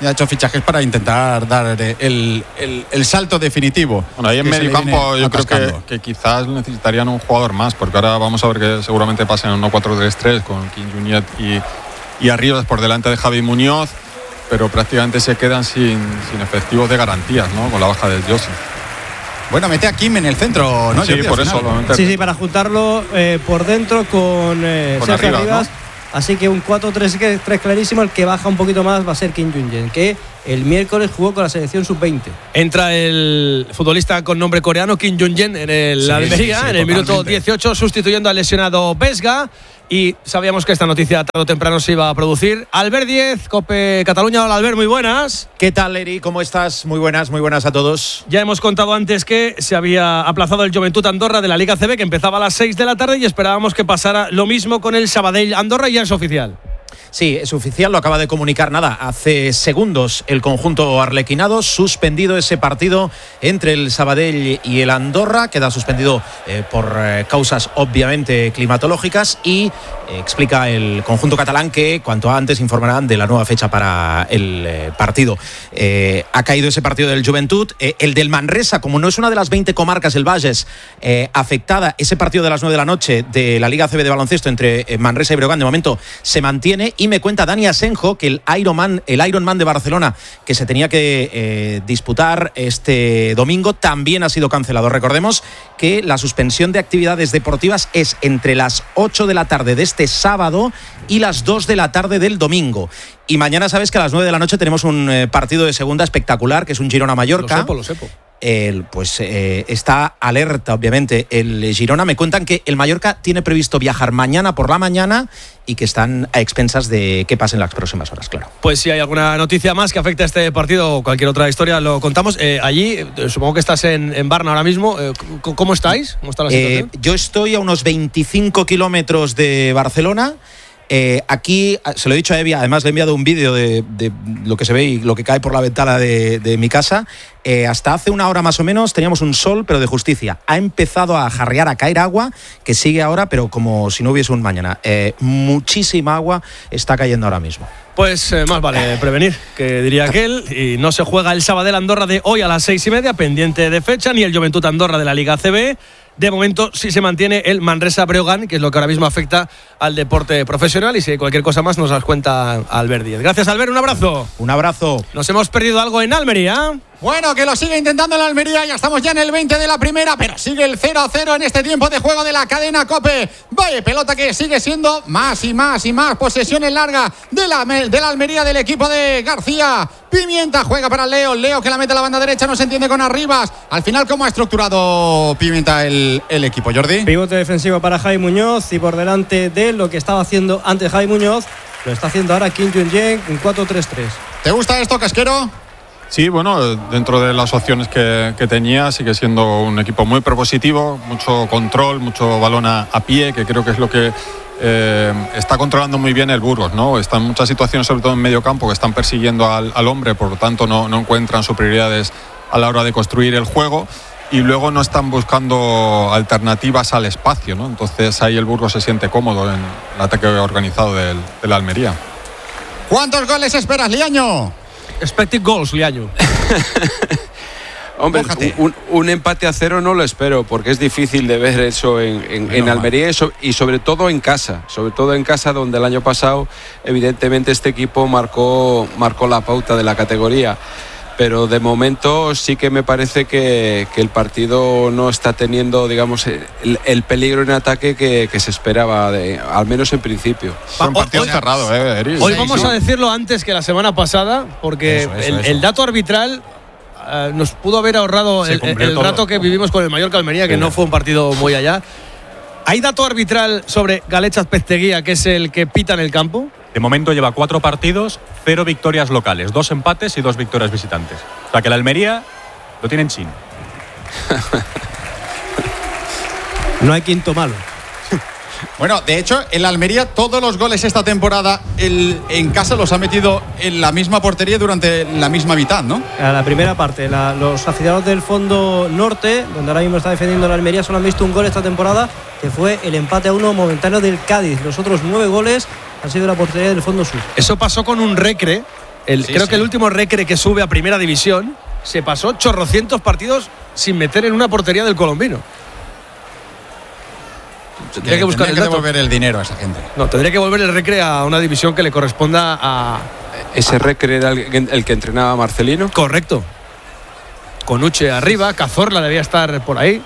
Ya ha hecho fichajes para intentar dar el, el, el salto definitivo. Bueno, ahí en medio campo yo creo que, que quizás necesitarían un jugador más, porque ahora vamos a ver que seguramente pasen en uno cuatro tres tres con Kim Junyent y, y Arribas por delante de Javi Muñoz, pero prácticamente se quedan sin, sin efectivos de garantías, ¿no? Con la baja del Joseph. Bueno, mete a Kim en el centro, ¿no? Sí, por eso. Sí, sí, para juntarlo eh, por dentro con, eh, con Sergio Arribas. Arribas. ¿No? Así que un cuatro tres tres clarísimo. El que baja un poquito más va a ser Kim Junyent, que el miércoles jugó con la selección sub veinte. Entra el futbolista con nombre coreano Kim Junyent en el sí, Almería, sí, sí, en el totalmente. Minuto dieciocho, sustituyendo al lesionado Vesga. Y sabíamos que esta noticia tarde o temprano se iba a producir. Albert Díez, COPE Cataluña. Hola Albert, muy buenas. ¿Qué tal, Eri? ¿Cómo estás? Muy buenas, muy buenas a todos. Ya hemos contado antes que se había aplazado el Joventut Andorra de la Liga A C B, que empezaba a las seis de la tarde, y esperábamos que pasara lo mismo con el Sabadell Andorra, y ya es oficial. Sí, es oficial, lo acaba de comunicar nada, hace segundos el conjunto arlequinado, suspendido ese partido entre el Sabadell y el Andorra, queda suspendido eh, por eh, causas obviamente climatológicas, y eh, explica el conjunto catalán que cuanto antes informarán de la nueva fecha para el eh, partido. Eh, ha caído ese partido del Joventut, eh, el del Manresa, como no es una de las veinte comarcas del Bages eh, afectada, ese partido de las nueve de la noche de la Liga A C B de baloncesto entre eh, Manresa y Breogán de momento se mantiene. Y me cuenta Dani Asenjo que el Ironman, el Ironman de Barcelona, que se tenía que eh, disputar este domingo, también ha sido cancelado. Recordemos que la suspensión de actividades deportivas es entre las ocho de la tarde de este sábado y las dos de la tarde del domingo. Y mañana sabes que a las nueve de la noche tenemos un eh, partido de segunda espectacular, que es un Girona-Mallorca. Lo sepo, lo sepo. El, pues eh, está alerta obviamente el Girona. Me cuentan que el Mallorca tiene previsto viajar mañana por la mañana y que están a expensas de qué pase en las próximas horas, claro. Pues si hay alguna noticia más que afecte a este partido o cualquier otra historia, lo contamos. Eh, allí, eh, supongo que estás en, en Varna ahora mismo. Eh, ¿Cómo estáis? ¿Cómo está la situación? Eh, yo estoy a unos veinticinco kilómetros de Barcelona. Eh, aquí, se lo he dicho a Evia, además le he enviado un vídeo de, de lo que se ve y lo que cae por la ventana de, de mi casa. Eh, hasta hace una hora más o menos teníamos un sol, pero de justicia. Ha empezado a jarrear, a caer agua, que sigue ahora, pero como si no hubiese un mañana. Eh, muchísima agua está cayendo ahora mismo. Pues eh, más vale prevenir, que diría aquel. Y no se juega el Sabadell Andorra de hoy a las seis y media, pendiente de fecha, ni el Joventut Andorra de la Liga A C B. De momento sí se mantiene el Manresa Breogán, que es lo que ahora mismo afecta al deporte profesional, y si hay cualquier cosa más nos las cuenta Albert Díez. Gracias, Albert, un abrazo. Un abrazo. Nos hemos perdido algo en Almería. Bueno, que lo sigue intentando el Almería, ya estamos ya en el veinte de la primera, pero sigue el cero a cero en este tiempo de juego de la cadena COPE. Vaya pelota que sigue siendo más y más y más posesiones largas de la, de la Almería, del equipo de García Pimienta. Juega para Leo, Leo que la mete a la banda derecha, no se entiende con Arribas. Al final, ¿cómo ha estructurado Pimienta el, el equipo, Jordi? Pivote defensivo para Javi Muñoz, y por delante de lo que estaba haciendo antes Javi Muñoz, lo está haciendo ahora Kim Junyent en cuatro tres tres. ¿Te gusta esto, Casquero? Sí, bueno, dentro de las opciones que, que tenía, sigue siendo un equipo muy propositivo, mucho control, mucho balón a, a pie, que creo que es lo que eh, está controlando muy bien el Burgos, ¿no? Están en muchas situaciones, sobre todo en medio campo, que están persiguiendo al, al hombre, por lo tanto no, no encuentran sus prioridades a la hora de construir el juego, y luego no están buscando alternativas al espacio, ¿no? Entonces ahí el Burgos se siente cómodo en el ataque organizado del, de la Almería. ¿Cuántos goles esperas, Liaño? Expected goals, Liaño. Hombre, un, un empate a cero no lo espero, porque es difícil de ver eso en, en, en Almería y, so, y sobre todo en casa, sobre todo en casa, donde el año pasado evidentemente este equipo marcó, marcó la pauta de la categoría. Pero de momento sí que me parece que, que el partido no está teniendo, digamos, el, el peligro en ataque que, que se esperaba, de, al menos en principio. Son partidos cerrados, eh, Eri. Hoy vamos a decirlo antes que la semana pasada, porque eso, eso, el, eso. el dato arbitral uh, nos pudo haber ahorrado el, el rato que vivimos con el Mallorca Almería, que sí. No fue un partido muy allá. ¿Hay dato arbitral sobre Galechas Pesteguía, que es el que pita en el campo? De momento lleva cuatro partidos, cero victorias locales, dos empates y dos victorias visitantes. O sea que la Almería lo tiene en chin. No hay quinto malo. Bueno, de hecho, en la Almería todos los goles esta temporada el, en casa los ha metido en la misma portería durante la misma mitad, ¿no? A la primera parte, la, los aficionados del fondo norte, donde ahora mismo está defendiendo la Almería, solo han visto un gol esta temporada, que fue el empate a uno momentáneo del Cádiz. Los otros nueve goles han sido la portería del fondo sur. Eso pasó con un Recre El, sí, creo sí. que el último Recre que sube a primera división se pasó chorrocientos partidos sin meter en una portería del colombino. Tendría que buscar el que dato. devolver el dinero a esa gente. No, tendría que volver el Recre a una división que le corresponda a... ¿Ese Recre era el, el que entrenaba Marcelino? Correcto. Con Uche arriba, Cazorla debía estar por ahí.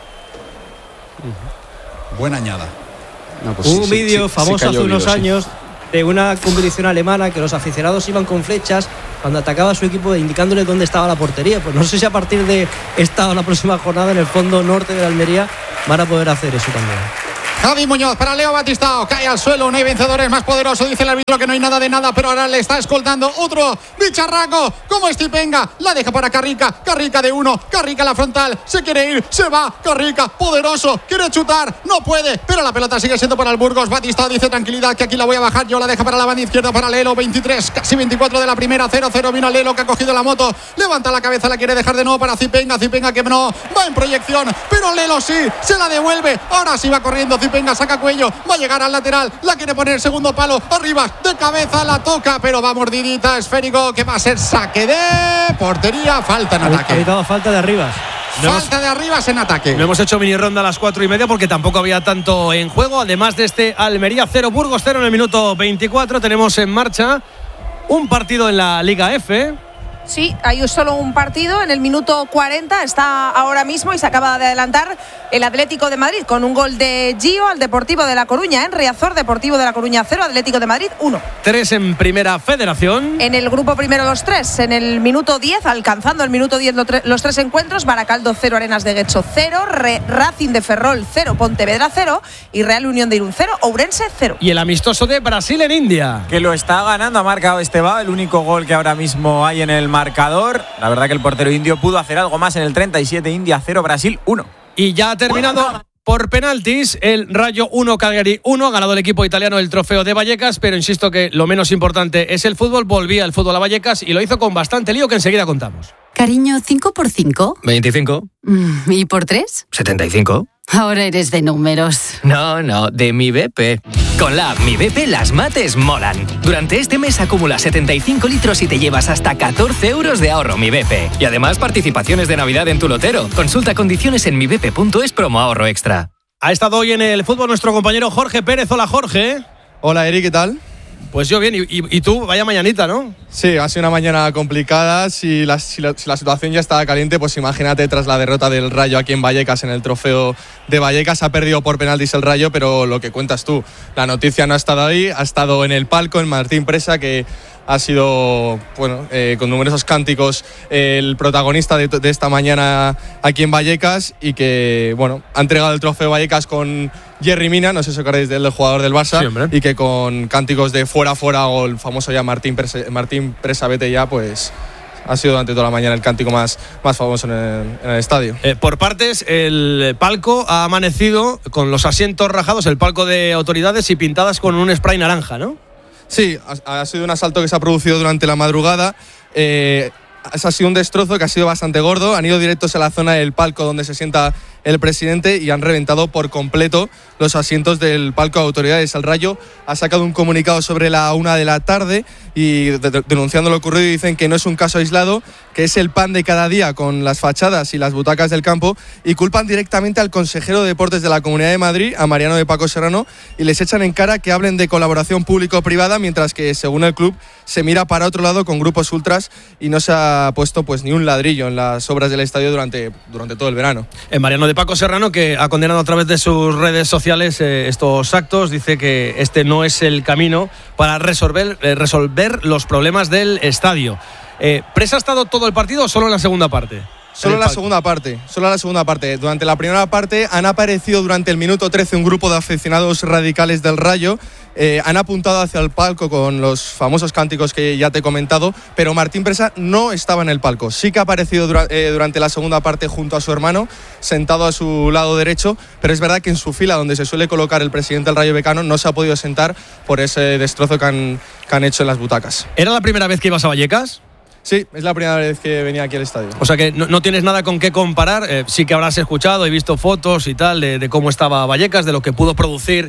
Buena añada. No, pues Un sí, vídeo sí, sí, famoso sí cayó hace unos vivo, sí. años de una competición alemana que los aficionados iban con flechas cuando atacaba a su equipo indicándole dónde estaba la portería. Pues no sé si a partir de esta o la próxima jornada en el fondo norte de la Almería van a poder hacer eso también. Javi Muñoz para Leo Batistao, cae al suelo, no hay vencedores más poderoso, dice el árbitro que no hay nada de nada, pero ahora le está escoltando otro bicharraco, como Stipenga, la deja para Carrica, Carrica de uno, Carrica a la frontal, se quiere ir, se va, Carrica, poderoso, quiere chutar, no puede, pero la pelota sigue siendo para el Burgos. Batistao dice tranquilidad, que aquí la voy a bajar, yo la deja para la banda izquierda para Lelo, veintitrés, casi veinticuatro de la primera, cero cero, vino Lelo que ha cogido la moto, levanta la cabeza, la quiere dejar de nuevo para Zipenga, Zipenga que no, va en proyección, pero Lelo sí, se la devuelve, ahora sí va corriendo Zipenga, saca cuello, va a llegar al lateral, la quiere poner segundo palo, arriba, de cabeza, la toca, pero va mordidita, esférico, que va a ser saque de portería, falta en ataque. Ha evitado falta de Arribas. Falta de Arribas en ataque. No hemos hecho mini ronda a las cuatro y media porque tampoco había tanto en juego. Además de este Almería cero, Burgos cero en el minuto veinticuatro, tenemos en marcha un partido en la Liga F. Sí, hay solo un partido en el minuto cuarenta, está ahora mismo y se acaba de adelantar el Atlético de Madrid con un gol de Gio al Deportivo de La Coruña, en Riazor, Deportivo de La Coruña cero, Atlético de Madrid uno. Tres en Primera Federación. En el grupo primero los tres, en el minuto diez, alcanzando el minuto diez los tres encuentros, Baracaldo cero, Arenas de Guecho cero, Re, Racing de Ferrol cero, Pontevedra cero y Real Unión de Irún cero, Ourense cero. Y el amistoso de Brasil en India. Que lo está ganando, ha marcado Estebao, el único gol que ahora mismo hay en el marcador. La verdad que el portero indio pudo hacer algo más en el treinta y siete, India cero, Brasil uno. Y ya ha terminado por penaltis, el Rayo uno, Cagliari uno, ha ganado el equipo italiano el trofeo de Vallecas, pero insisto que lo menos importante es el fútbol, volvía el fútbol a Vallecas y lo hizo con bastante lío que enseguida contamos. Cariño, ¿cinco por cinco? veinticinco. Mm, ¿Y por tres? setenta y cinco. Ahora eres de números. No, no, de mi B P. Con la app Mi B P las mates molan. Durante este mes acumula setenta y cinco litros y te llevas hasta catorce euros de ahorro Mi B P. Y además participaciones de Navidad en tu lotero. Consulta condiciones en mi b p punto es promo ahorro extra. Ha estado hoy en el fútbol nuestro compañero Jorge Pérez. Hola, Jorge. Hola, Eri, ¿qué tal? Pues yo bien, y, y, y tú, vaya mañanita, ¿no? Sí, ha sido una mañana complicada. Si la, si, la, si la situación ya estaba caliente, pues imagínate tras la derrota del Rayo aquí en Vallecas, en el trofeo de Vallecas. Ha perdido por penaltis el Rayo, pero lo que cuentas tú, la noticia no ha estado ahí, ha estado en el palco, en Martín Presa, que ha sido, bueno, eh, con numerosos cánticos, eh, el protagonista de, de esta mañana aquí en Vallecas, y que, bueno, ha entregado el trofeo Vallecas con Jerry Mina, no sé si os acordáis del jugador del Barça, sí, y que con cánticos de fuera, fuera, o el famoso ya Martín Presa, Martín Presa vete ya, pues ha sido durante toda la mañana el cántico más, más famoso en el, en el estadio. Eh, por partes, el palco ha amanecido con los asientos rajados, el palco de autoridades, y pintadas con un spray naranja, ¿no? Sí, ha, ha sido un asalto que se ha producido durante la madrugada. Eh, ha sido un destrozo que ha sido bastante gordo. Han ido directos a la zona del palco donde se sienta el presidente y han reventado por completo los asientos del palco de autoridades. El Rayo ha sacado un comunicado sobre la una de la tarde y de, de, denunciando lo ocurrido, y dicen que no es un caso aislado, que es el pan de cada día con las fachadas y las butacas del campo, y culpan directamente al consejero de Deportes de la Comunidad de Madrid, a Mariano de Paco Serrano, y les echan en cara que hablen de colaboración público-privada, mientras que, según el club, se mira para otro lado con grupos ultras y no se ha puesto pues ni un ladrillo en las obras del estadio durante, durante todo el verano. En Mariano de Paco Serrano, que ha condenado a través de sus redes sociales eh, estos actos, dice que este no es el camino para resolver, eh, resolver los problemas del estadio. Eh, ¿Presa ha estado todo el partido o solo en la segunda parte? Solo la segunda parte, solo la segunda parte. Durante la primera parte han aparecido durante el minuto trece un grupo de aficionados radicales del Rayo. Eh, han apuntado hacia el palco con los famosos cánticos que ya te he comentado, pero Martín Presa no estaba en el palco. Sí que ha aparecido dura, eh, durante la segunda parte junto a su hermano, sentado a su lado derecho, pero es verdad que en su fila, donde se suele colocar el presidente del Rayo Vallecano, no se ha podido sentar por ese destrozo que han, que han hecho en las butacas. ¿Era la primera vez que ibas a Vallecas? Sí, es la primera vez que venía aquí al estadio. O sea que no, no tienes nada con qué comparar. Eh, sí que habrás escuchado y visto fotos y tal de, de cómo estaba Vallecas, de lo que pudo producir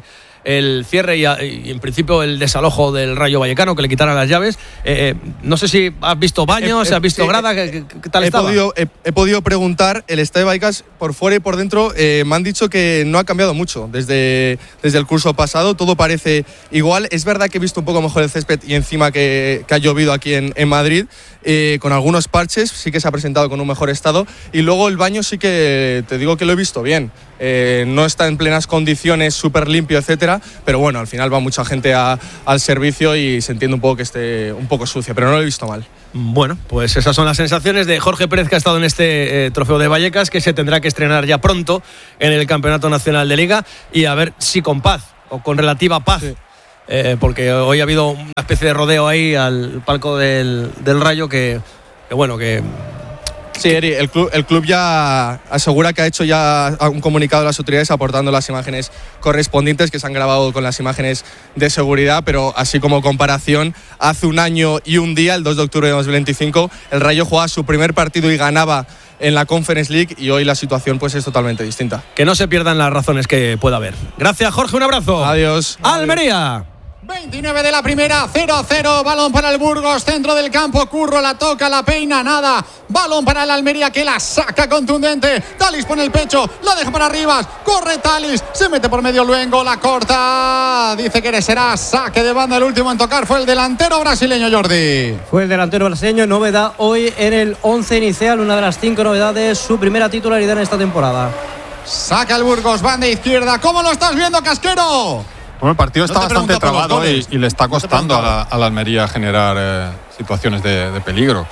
el cierre y, a, y en principio el desalojo del Rayo Vallecano, que le quitaran las llaves. Eh, no sé si has visto baños, he, he, has visto sí, grada, ¿qué, qué tal he estaba? Podido, he, he podido preguntar, el Estadio Vallecas por fuera y por dentro, eh, me han dicho que no ha cambiado mucho desde, desde el curso pasado, todo parece igual. Es verdad que he visto un poco mejor el césped y encima que, que ha llovido aquí en, en Madrid, eh, con algunos parches, sí que se ha presentado con un mejor estado, y luego el baño sí que te digo que lo he visto bien. Eh, no está en plenas condiciones, súper limpio, etcétera, pero bueno, al final va mucha gente a, al servicio y se entiende un poco que esté un poco sucio, pero no lo he visto mal. Bueno, pues esas son las sensaciones de Jorge Pérez, que ha estado en este eh, trofeo de Vallecas, que se tendrá que estrenar ya pronto en el Campeonato Nacional de Liga, y a ver si con paz o con relativa paz. Sí. Eh, porque hoy ha habido una especie de rodeo ahí al palco del, del Rayo que, que bueno, que... Sí, Eri, el club, el club ya asegura que ha hecho ya un comunicado a las autoridades aportando las imágenes correspondientes que se han grabado con las imágenes de seguridad, pero así como comparación, hace un año y un día, el dos de octubre de dos mil veinticinco, el Rayo jugaba su primer partido y ganaba en la Conference League, y hoy la situación pues es totalmente distinta. Que no se pierdan las razones que pueda haber. Gracias, Jorge, un abrazo. Adiós. Almería. veintinueve de la primera, cero a cero, balón para el Burgos, centro del campo, Curro la toca, la peina, nada, balón para el Almería que la saca contundente, Talis pone el pecho, la deja para Rivas, corre Talis, se mete por medio Luengo, la corta, dice que será saque de banda, el último en tocar fue el delantero brasileño, Jordi. Fue el delantero brasileño, novedad hoy en el once inicial, una de las cinco novedades, su primera titularidad en esta temporada. Saca el Burgos, banda izquierda, ¿cómo lo estás viendo, Casquero? Bueno, el partido está no bastante trabado y, y le está costando no a, la, a la Almería generar eh, situaciones de, de peligro.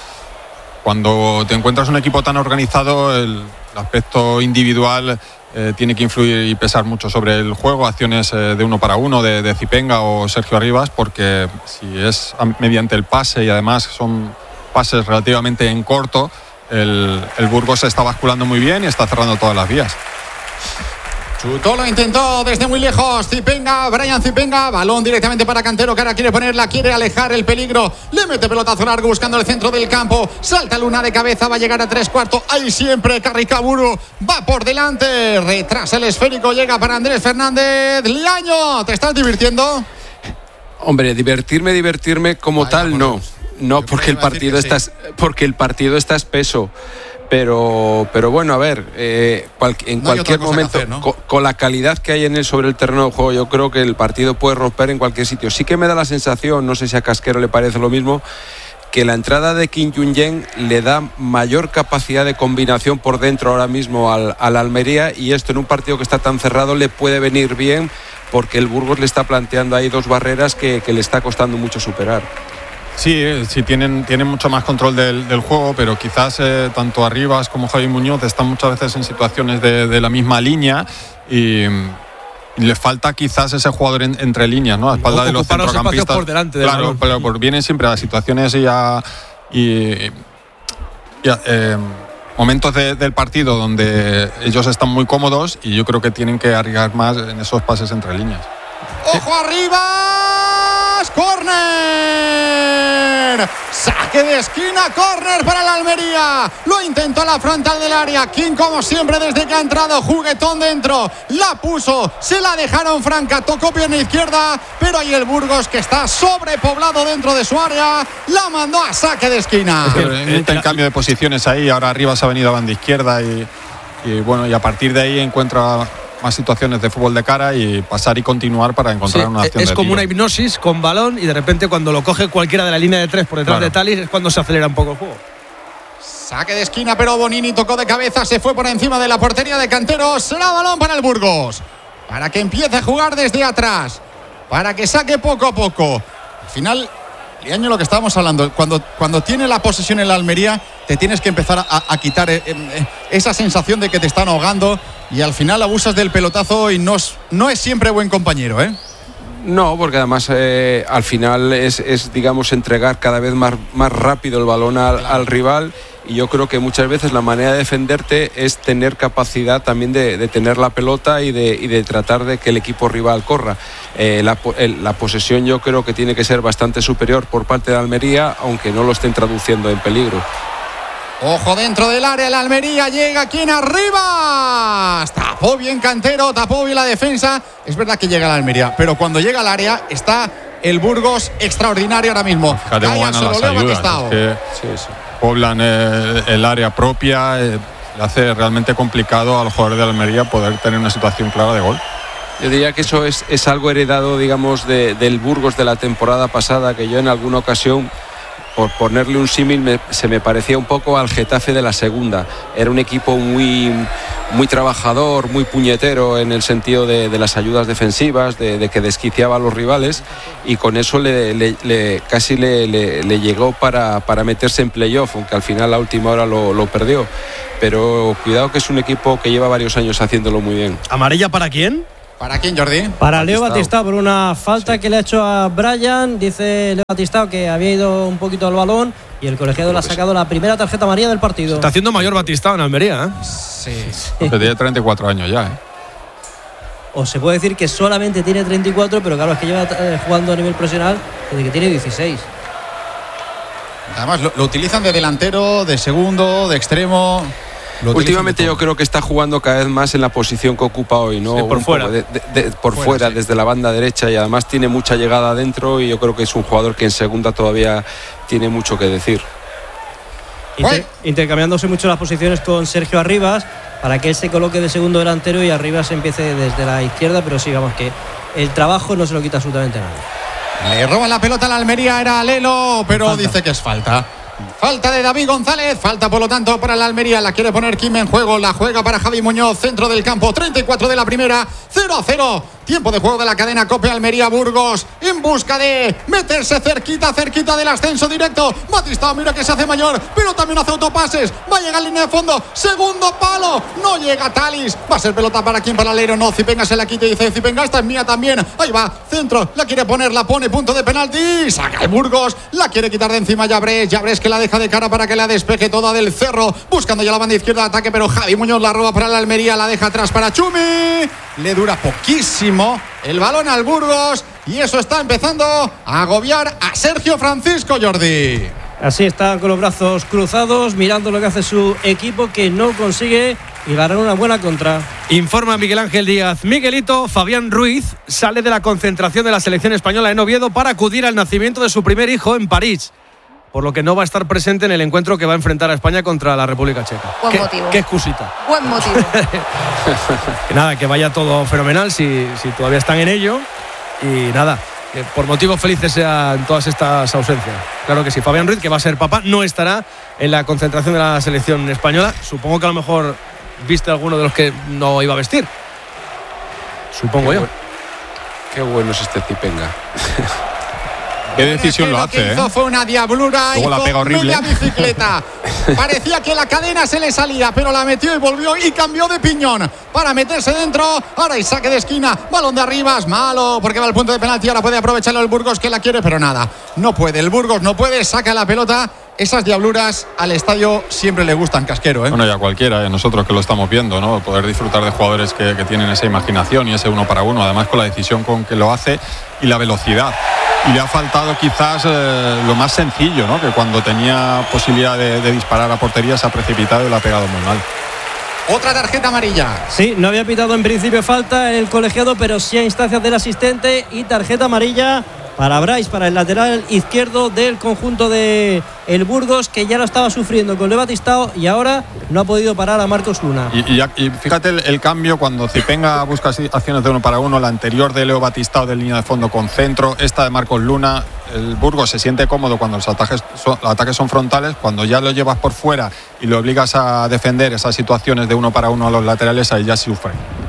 Cuando te encuentras un equipo tan organizado, el, el aspecto individual eh, tiene que influir y pesar mucho sobre el juego. Acciones eh, de uno para uno de, de Zipenga o Sergio Arribas, porque si es mediante el pase y además son pases relativamente en corto, el, el Burgos se está basculando muy bien y está cerrando todas las vías. Chutó, lo intentó desde muy lejos. Zipenga, Brian Zipenga, balón directamente para Cantero, que ahora quiere ponerla, quiere alejar el peligro. Le mete pelotazo largo buscando el centro del campo. Salta Luna de cabeza, va a llegar a tres cuartos. Ahí siempre Carricaburu va por delante. Retrasa el esférico, llega para Andrés Fernández. Liaño, ¿te estás divirtiendo? Hombre, divertirme, divertirme como Vaya, tal, no. No, porque el partido está, porque el partido está espeso. Pero, pero bueno, a ver, eh, cual, en no cualquier momento, hacer, ¿no? con, con la calidad que hay en él sobre el terreno de juego, yo creo que el partido puede romper en cualquier sitio. Sí que me da la sensación, no sé si a Casquero le parece lo mismo, que la entrada de Kim Jong-un le da mayor capacidad de combinación por dentro ahora mismo al, al Almería, y esto en un partido que está tan cerrado le puede venir bien, porque el Burgos le está planteando ahí dos barreras que, que le está costando mucho superar. Sí, sí tienen, tienen mucho más control del, del juego, pero quizás eh, tanto Arribas como Javi Muñoz están muchas veces en situaciones de, de la misma línea y, y le falta quizás ese jugador en, entre líneas, ¿no? A espalda de los centrocampistas. Por delante del claro, pero por, vienen siempre a situaciones y a, y, y a eh, momentos de, del partido donde ellos están muy cómodos, y yo creo que tienen que arriesgar más en esos pases entre líneas. ¡Ojo arriba! ¡Córner! Saque de esquina, córner para la Almería. Lo intentó a la frontal del área. King, como siempre, desde que ha entrado, juguetón dentro. La puso, se la dejaron franca. Tocó pierna izquierda, pero ahí el Burgos, que está sobrepoblado dentro de su área, la mandó a saque de esquina. Es que un intercambio de posiciones ahí. Ahora arriba se ha venido a banda izquierda y, y bueno, y a partir de ahí encuentra más situaciones de fútbol de cara y pasar y continuar para encontrar sí, una acción es de como tiro. Una hipnosis con balón, y de repente cuando lo coge cualquiera de la línea de tres por detrás claro. de Talis es cuando se acelera un poco el juego. Saque de esquina, pero Bonini tocó de cabeza, se fue por encima de la portería de Cantero. Será balón para el Burgos, para que empiece a jugar desde atrás, para que saque poco a poco. Al final, Liaño, lo que estábamos hablando, cuando, cuando tiene la posesión en la Almería, te tienes que empezar a, a quitar eh, eh, esa sensación de que te están ahogando, y al final abusas del pelotazo y no es, no es siempre buen compañero, ¿eh? No, porque además eh, al final es, es, digamos, entregar cada vez más, más rápido el balón al, claro. al rival, y yo creo que muchas veces la manera de defenderte es tener capacidad también de, de tener la pelota y de, y de tratar de que el equipo rival corra. Eh, la, el, la posesión yo creo que tiene que ser bastante superior por parte de Almería, aunque no lo estén traduciendo en peligro. Ojo dentro del área, el Almería llega aquí en arriba. Tapó bien Cantero, tapó bien la defensa. Es verdad que llega el Almería, pero cuando llega al área está el Burgos extraordinario ahora mismo. Fíjate cómo ganan las ayudas. Es que, sí, sí. Poblan eh, el área propia, eh, le hace realmente complicado a los jugadores de Almería poder tener una situación clara de gol. Yo diría que eso es, es algo heredado, digamos, de, del Burgos de la temporada pasada, que yo en alguna ocasión, por ponerle un símil, me, se me parecía un poco al Getafe de la segunda. Era un equipo muy, muy trabajador, muy puñetero en el sentido de, de las ayudas defensivas, de, de que desquiciaba a los rivales, y con eso le, le, le, casi le, le, le llegó para, para meterse en playoff, aunque al final a última hora lo, lo perdió. Pero cuidado, que es un equipo que lleva varios años haciéndolo muy bien. ¿Amarilla para quién? ¿Para quién, Jordi? Para Batistao. Leo Batistao, por una falta sí. que le ha hecho a Brian. Dice Leo Batistao que había ido un poquito al balón y el colegiado le ha sacado la primera tarjeta amarilla del partido. Está haciendo mayor Batistao en Almería, ¿eh? Sí. sí. Tiene treinta y cuatro años ya, ¿eh? O se puede decir que solamente tiene treinta y cuatro, pero claro, es que lleva eh, jugando a nivel profesional desde que tiene dieciséis. Además, lo, lo utilizan de delantero, de segundo, de extremo. Últimamente yo creo que está jugando cada vez más en la posición que ocupa hoy, ¿no? Sí, por un fuera. De, de, de, por fuera, fuera sí. Desde la banda derecha, y además tiene mucha llegada adentro, y yo creo que es un jugador que en segunda todavía tiene mucho que decir. Inter, intercambiándose mucho las posiciones con Sergio Arribas para que él se coloque de segundo delantero y Arribas empiece desde la izquierda, pero sí, vamos, que el trabajo no se lo quita absolutamente nadie. Le roban la pelota a la Almería, era Lelo, pero falta. Dice que es falta. Falta de David González, falta por lo tanto para la Almería, la quiere poner Kim en juego, la juega para Javi Muñoz, centro del campo, treinta y cuatro de la primera, cero a cero, tiempo de juego de la cadena COPE. Almería Burgos en busca de meterse cerquita, cerquita del ascenso directo. Batistao, mira que se hace mayor, pero también hace autopases, va a llegar a línea de fondo, segundo palo, no llega Talis, va a ser pelota para quien, para Alero, no, Zipenga se la quita y dice Zipenga, esta es mía también, ahí va, centro, la quiere poner, la pone, punto de penalti, saca el Burgos, la quiere quitar de encima Llabres, Llabres que la deja de cara para que la despeje toda del Cerro, buscando ya la banda izquierda de ataque, pero Javi Muñoz la roba para la Almería, la deja atrás para Chumi, le dura poquísimo el balón al Burgos y eso está empezando a agobiar a Sergio Francisco, Jordi. Así está, con los brazos cruzados, mirando lo que hace su equipo, que no consigue y ganar una buena contra. Informa Miguel Ángel Díaz. Miguelito, Fabián Ruiz sale de la concentración de la selección española en Oviedo para acudir al nacimiento de su primer hijo en París, por lo que no va a estar presente en el encuentro que va a enfrentar a España contra la República Checa. Buen ¿Qué, motivo. Qué excusita. Buen motivo. Nada, que vaya todo fenomenal si, si todavía están en ello. Y nada, que por motivos felices sean todas estas ausencias. Claro que sí. Fabián Ruiz, que va a ser papá, no estará en la concentración de la selección española. Supongo que a lo mejor viste alguno de los que no iba a vestir. Supongo qué yo. Bu- qué bueno es este Zipenga. ¿Qué decisión lo, lo hace? Lo que hizo ¿eh? fue una diablura, Luego hizo la pega horrible. media bicicleta. Parecía que la cadena se le salía, pero la metió y volvió y cambió de piñón para meterse dentro. Ahora hay saque de esquina, balón de Arribas, malo, porque va al punto de penalti. Ahora puede aprovecharlo el Burgos, que la quiere, pero nada, no puede. El Burgos no puede, saca la pelota. Esas diabluras al estadio siempre le gustan, Casquero, ¿eh? Bueno, ya cualquiera, y a nosotros que lo estamos viendo, ¿no? Poder disfrutar de jugadores que, que tienen esa imaginación y ese uno para uno, además con la decisión con que lo hace y la velocidad. Y le ha faltado quizás eh, lo más sencillo, ¿no? Que cuando tenía posibilidad de, de disparar a portería se ha precipitado y lo ha pegado muy mal. Otra tarjeta amarilla. Sí, no había pitado en principio falta el colegiado, pero sí a instancias del asistente, y tarjeta amarilla para Brais, para el lateral izquierdo del conjunto de el Burgos, que ya lo estaba sufriendo con Leo Batistao y ahora no ha podido parar a Marcos Luna. Y, y, y fíjate el, el cambio cuando Zipenga busca acciones de uno para uno, la anterior de Leo Batistao de línea de fondo con centro, esta de Marcos Luna. El Burgos se siente cómodo cuando los ataques son, los ataques son frontales, cuando ya lo llevas por fuera y lo obligas a defender esas situaciones de uno para uno a los laterales, ahí ya sufre.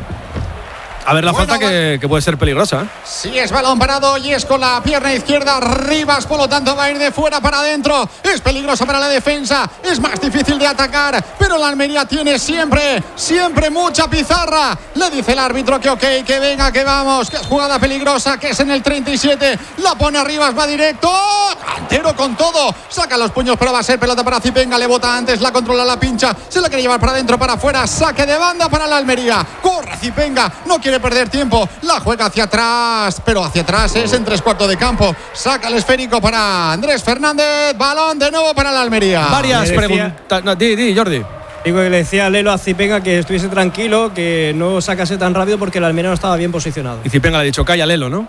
A ver la bueno, falta que, que puede ser peligrosa, ¿eh? Sí, es balón parado y es con la pierna izquierda. Rivas, por lo tanto, va a ir de fuera para adentro. Es peligroso para la defensa. Es más difícil de atacar. Pero la Almería tiene siempre, siempre mucha pizarra. Le dice el árbitro que ok, que venga, que vamos. Que es jugada peligrosa, que es en el treinta y siete. La pone a Rivas, va directo. Cantero con todo. Saca los puños, pero va a ser pelota para Zipenga. Le bota antes, la controla, la pincha. Se la quiere llevar para adentro, para afuera. Saque de banda para la Almería. Corre Zipenga. No quiere quiere perder tiempo. La juega hacia atrás, pero hacia atrás es en tres cuartos de campo. Saca el esférico para Andrés Fernández. Balón de nuevo para la Almería. Varias preguntas. No, di, di, Jordi. Digo que le decía a Lelo a Zipenga que estuviese tranquilo, que no sacase tan rápido porque el Almería no estaba bien posicionado. Y Zipenga le ha dicho, calla Lelo, ¿no?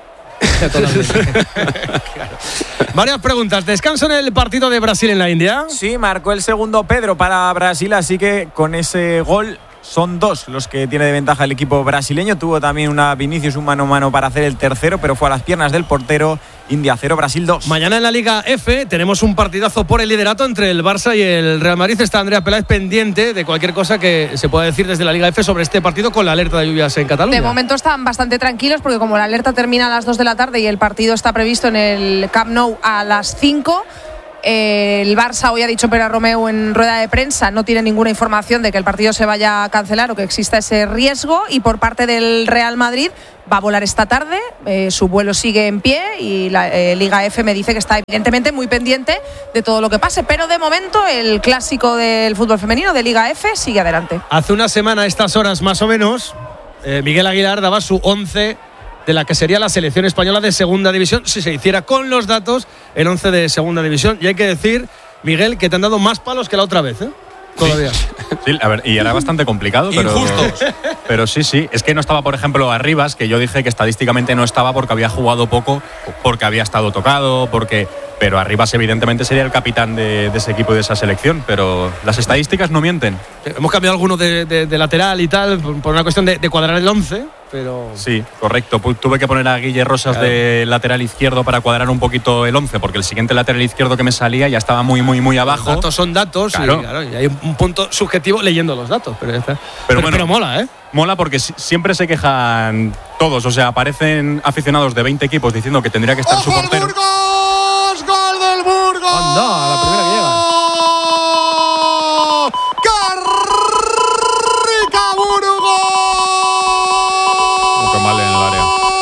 Claro. Varias preguntas. ¿Descanso en el partido de Brasil en la India? Sí, marcó el segundo Pedro para Brasil, así que con ese gol son dos los que tiene de ventaja el equipo brasileño. Tuvo también una Vinicius, un mano a mano para hacer el tercero, pero fue a las piernas del portero. India cero, Brasil dos. Mañana en la Liga F tenemos un partidazo por el liderato entre el Barça y el Real Madrid. Está Andrea Peláez pendiente de cualquier cosa que se pueda decir desde la Liga F sobre este partido con la alerta de lluvias en Cataluña. De momento están bastante tranquilos porque como la alerta termina a las dos de la tarde y el partido está previsto en el Camp Nou a las cinco, el Barça hoy ha dicho Pere Romeu en rueda de prensa no tiene ninguna información de que el partido se vaya a cancelar o que exista ese riesgo, y por parte del Real Madrid va a volar esta tarde, eh, su vuelo sigue en pie y la eh, Liga F me dice que está evidentemente muy pendiente de todo lo que pase, pero de momento el clásico del fútbol femenino de Liga F sigue adelante. Hace una semana a estas horas más o menos, eh, Miguel Aguilar daba su once de la que sería la selección española de segunda división si se hiciera con los datos el once de segunda división. Y hay que decir, Miguel, que te han dado más palos que la otra vez, ¿eh? Todavía. Sí, sí, a ver, y era bastante complicado, pero. Injustos. Pero sí, sí. Es que no estaba, por ejemplo, Arribas, que yo dije que estadísticamente no estaba porque había jugado poco, porque había estado tocado, porque. Pero Arribas, evidentemente, sería el capitán de, de ese equipo y de esa selección. Pero las estadísticas no mienten. Hemos cambiado algunos de, de, de lateral y tal, por una cuestión de, de cuadrar el once, pero. Sí, correcto. Tuve que poner a Guille Rosas claro. de lateral izquierdo para cuadrar un poquito el once, porque el siguiente lateral izquierdo que me salía ya estaba muy, muy, muy abajo. Los datos son datos, claro. Y, claro, y hay un punto subjetivo leyendo los datos. Pero, ya está. pero, pero, bueno, pero mola, ¿eh? Mola porque siempre se quejan todos. O sea, aparecen aficionados de veinte equipos diciendo que tendría que estar su portero. ¡Burgos! ¡Gol del Burgos! ¡Anda! La primera que llega. ¡Carrica Burgos! Qué mal en el área.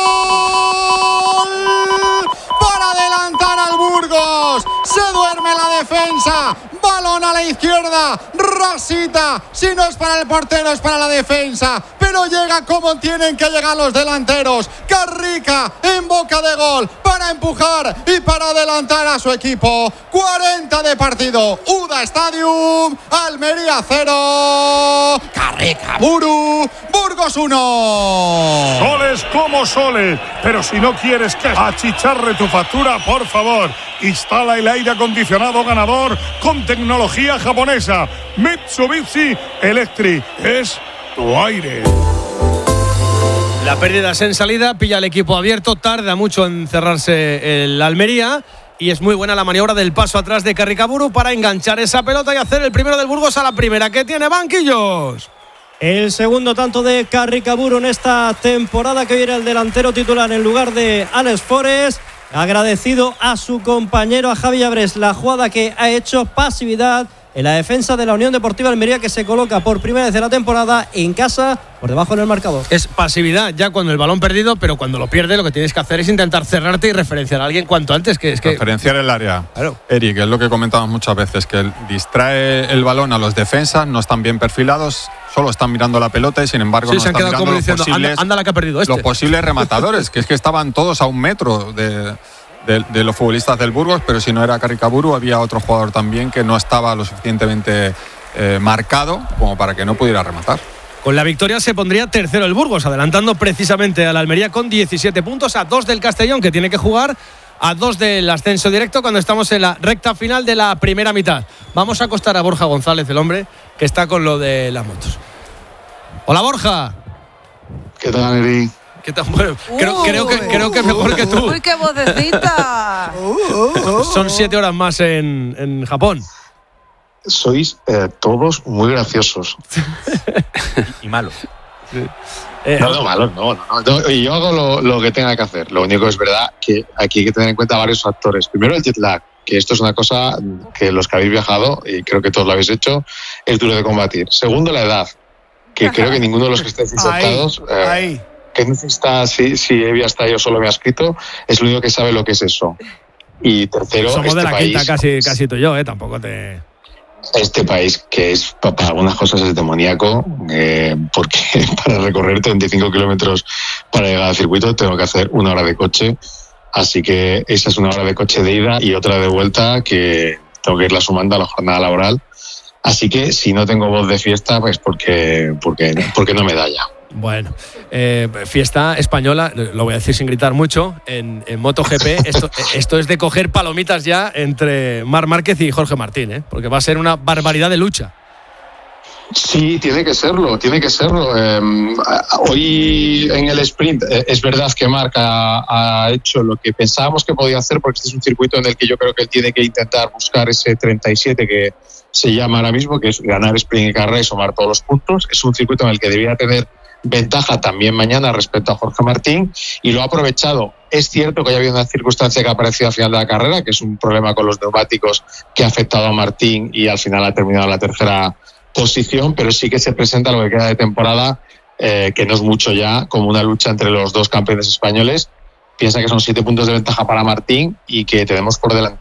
Para adelantar al Burgos. Se duerme la defensa. Balón a la izquierda. Rasita. Si no es para el portero, es para la defensa. Pero llega como tienen que llegar los delanteros. Carrica en boca de gol para empujar y para adelantar a su equipo. cuarenta de partido. Uda Stadium. Almería cero. Carrica Buru. Burgos uno. Soles como soles. Pero si no quieres que achicharre tu factura, por favor, instala el aire acondicionado ganador con tecnología japonesa. Mitsubishi Electric es tu aire. La pérdida es en salida, pilla el equipo abierto, tarda mucho en cerrarse el Almería y es muy buena la maniobra del paso atrás de Carricaburu para enganchar esa pelota y hacer el primero del Burgos a la primera, que tiene banquillos. El segundo tanto de Carricaburu en esta temporada, que hoy era el delantero titular en lugar de Alex Forest. Agradecido a su compañero, a Javi Abrés, la jugada que ha hecho, pasividad en la defensa de la Unión Deportiva Almería, que se coloca por primera vez en la temporada en casa, por debajo en el marcador. Es pasividad ya cuando el balón perdido, pero cuando lo pierde lo que tienes que hacer es intentar cerrarte y referenciar a alguien cuanto antes. Que es que referenciar el área. Claro. Eric, es lo que comentamos muchas veces, que distrae el balón a los defensas, no están bien perfilados, solo están mirando la pelota y sin embargo sí, no se han están quedado mirando como los diciendo, posibles, anda, anda la que ha perdido este. los posibles rematadores, que es que estaban todos a un metro de... De, de los futbolistas del Burgos, pero si no era Carricaburu había otro jugador también que no estaba lo suficientemente eh, marcado como para que no pudiera rematar. Con la victoria se pondría tercero el Burgos, adelantando precisamente a la Almería con diecisiete puntos, a dos del Castellón, que tiene que jugar, a dos del ascenso directo cuando estamos en la recta final de la primera mitad. Vamos a acostar a Borja González, el hombre que está con lo de las motos. Hola, Borja. ¿Qué tal, Eri? ¿Qué tal? Bueno, creo, creo, que, creo que mejor que tú. ¡Uy, qué vocecita! Son siete horas más en, en Japón. Sois eh, todos muy graciosos. Y malos. Sí. Eh, no, no, malos, no. no, no. Yo hago lo, lo que tenga que hacer. Lo único es verdad que aquí hay que tener en cuenta varios factores. Primero, el jet lag, que esto es una cosa que los que habéis viajado, y creo que todos lo habéis hecho, es duro de combatir. Segundo, la edad, que creo que ninguno de los que estéis insertados... Ahí, eh, ahí. que no está, si, si Evia está yo solo me ha escrito, es el único que sabe lo que es eso. Y tercero, somos este de la país, quinta casi, casi tú y yo, ¿eh? Tampoco te... este país, que es para algunas cosas es demoníaco, eh, porque para recorrer treinta y cinco kilómetros para llegar al circuito tengo que hacer una hora de coche, así que esa es una hora de coche de ida y otra de vuelta que tengo que irla sumando a la jornada laboral. Así que si no tengo voz de fiesta, pues porque, porque, porque no me da ya. Bueno, eh, fiesta española, lo voy a decir sin gritar mucho, en, en MotoGP, esto, esto es de coger palomitas ya entre Marc Márquez y Jorge Martín, ¿eh? Porque va a ser una barbaridad de lucha. Sí, tiene que serlo, tiene que serlo. Eh, hoy en el sprint eh, es verdad que Marc ha, ha hecho lo que pensábamos que podía hacer, porque este es un circuito en el que yo creo que él tiene que intentar buscar ese treinta y siete que se llama ahora mismo, que es ganar sprint y carrera y sumar todos los puntos. Es un circuito en el que debía tener ventaja también mañana respecto a Jorge Martín y lo ha aprovechado. Es cierto que ya ha habido una circunstancia que ha aparecido al final de la carrera, que es un problema con los neumáticos que ha afectado a Martín y al final ha terminado la tercera posición, pero sí que se presenta lo que queda de temporada, eh, que no es mucho ya, como una lucha entre los dos campeones españoles. Piensa que son siete puntos de ventaja para Martín y que tenemos por delante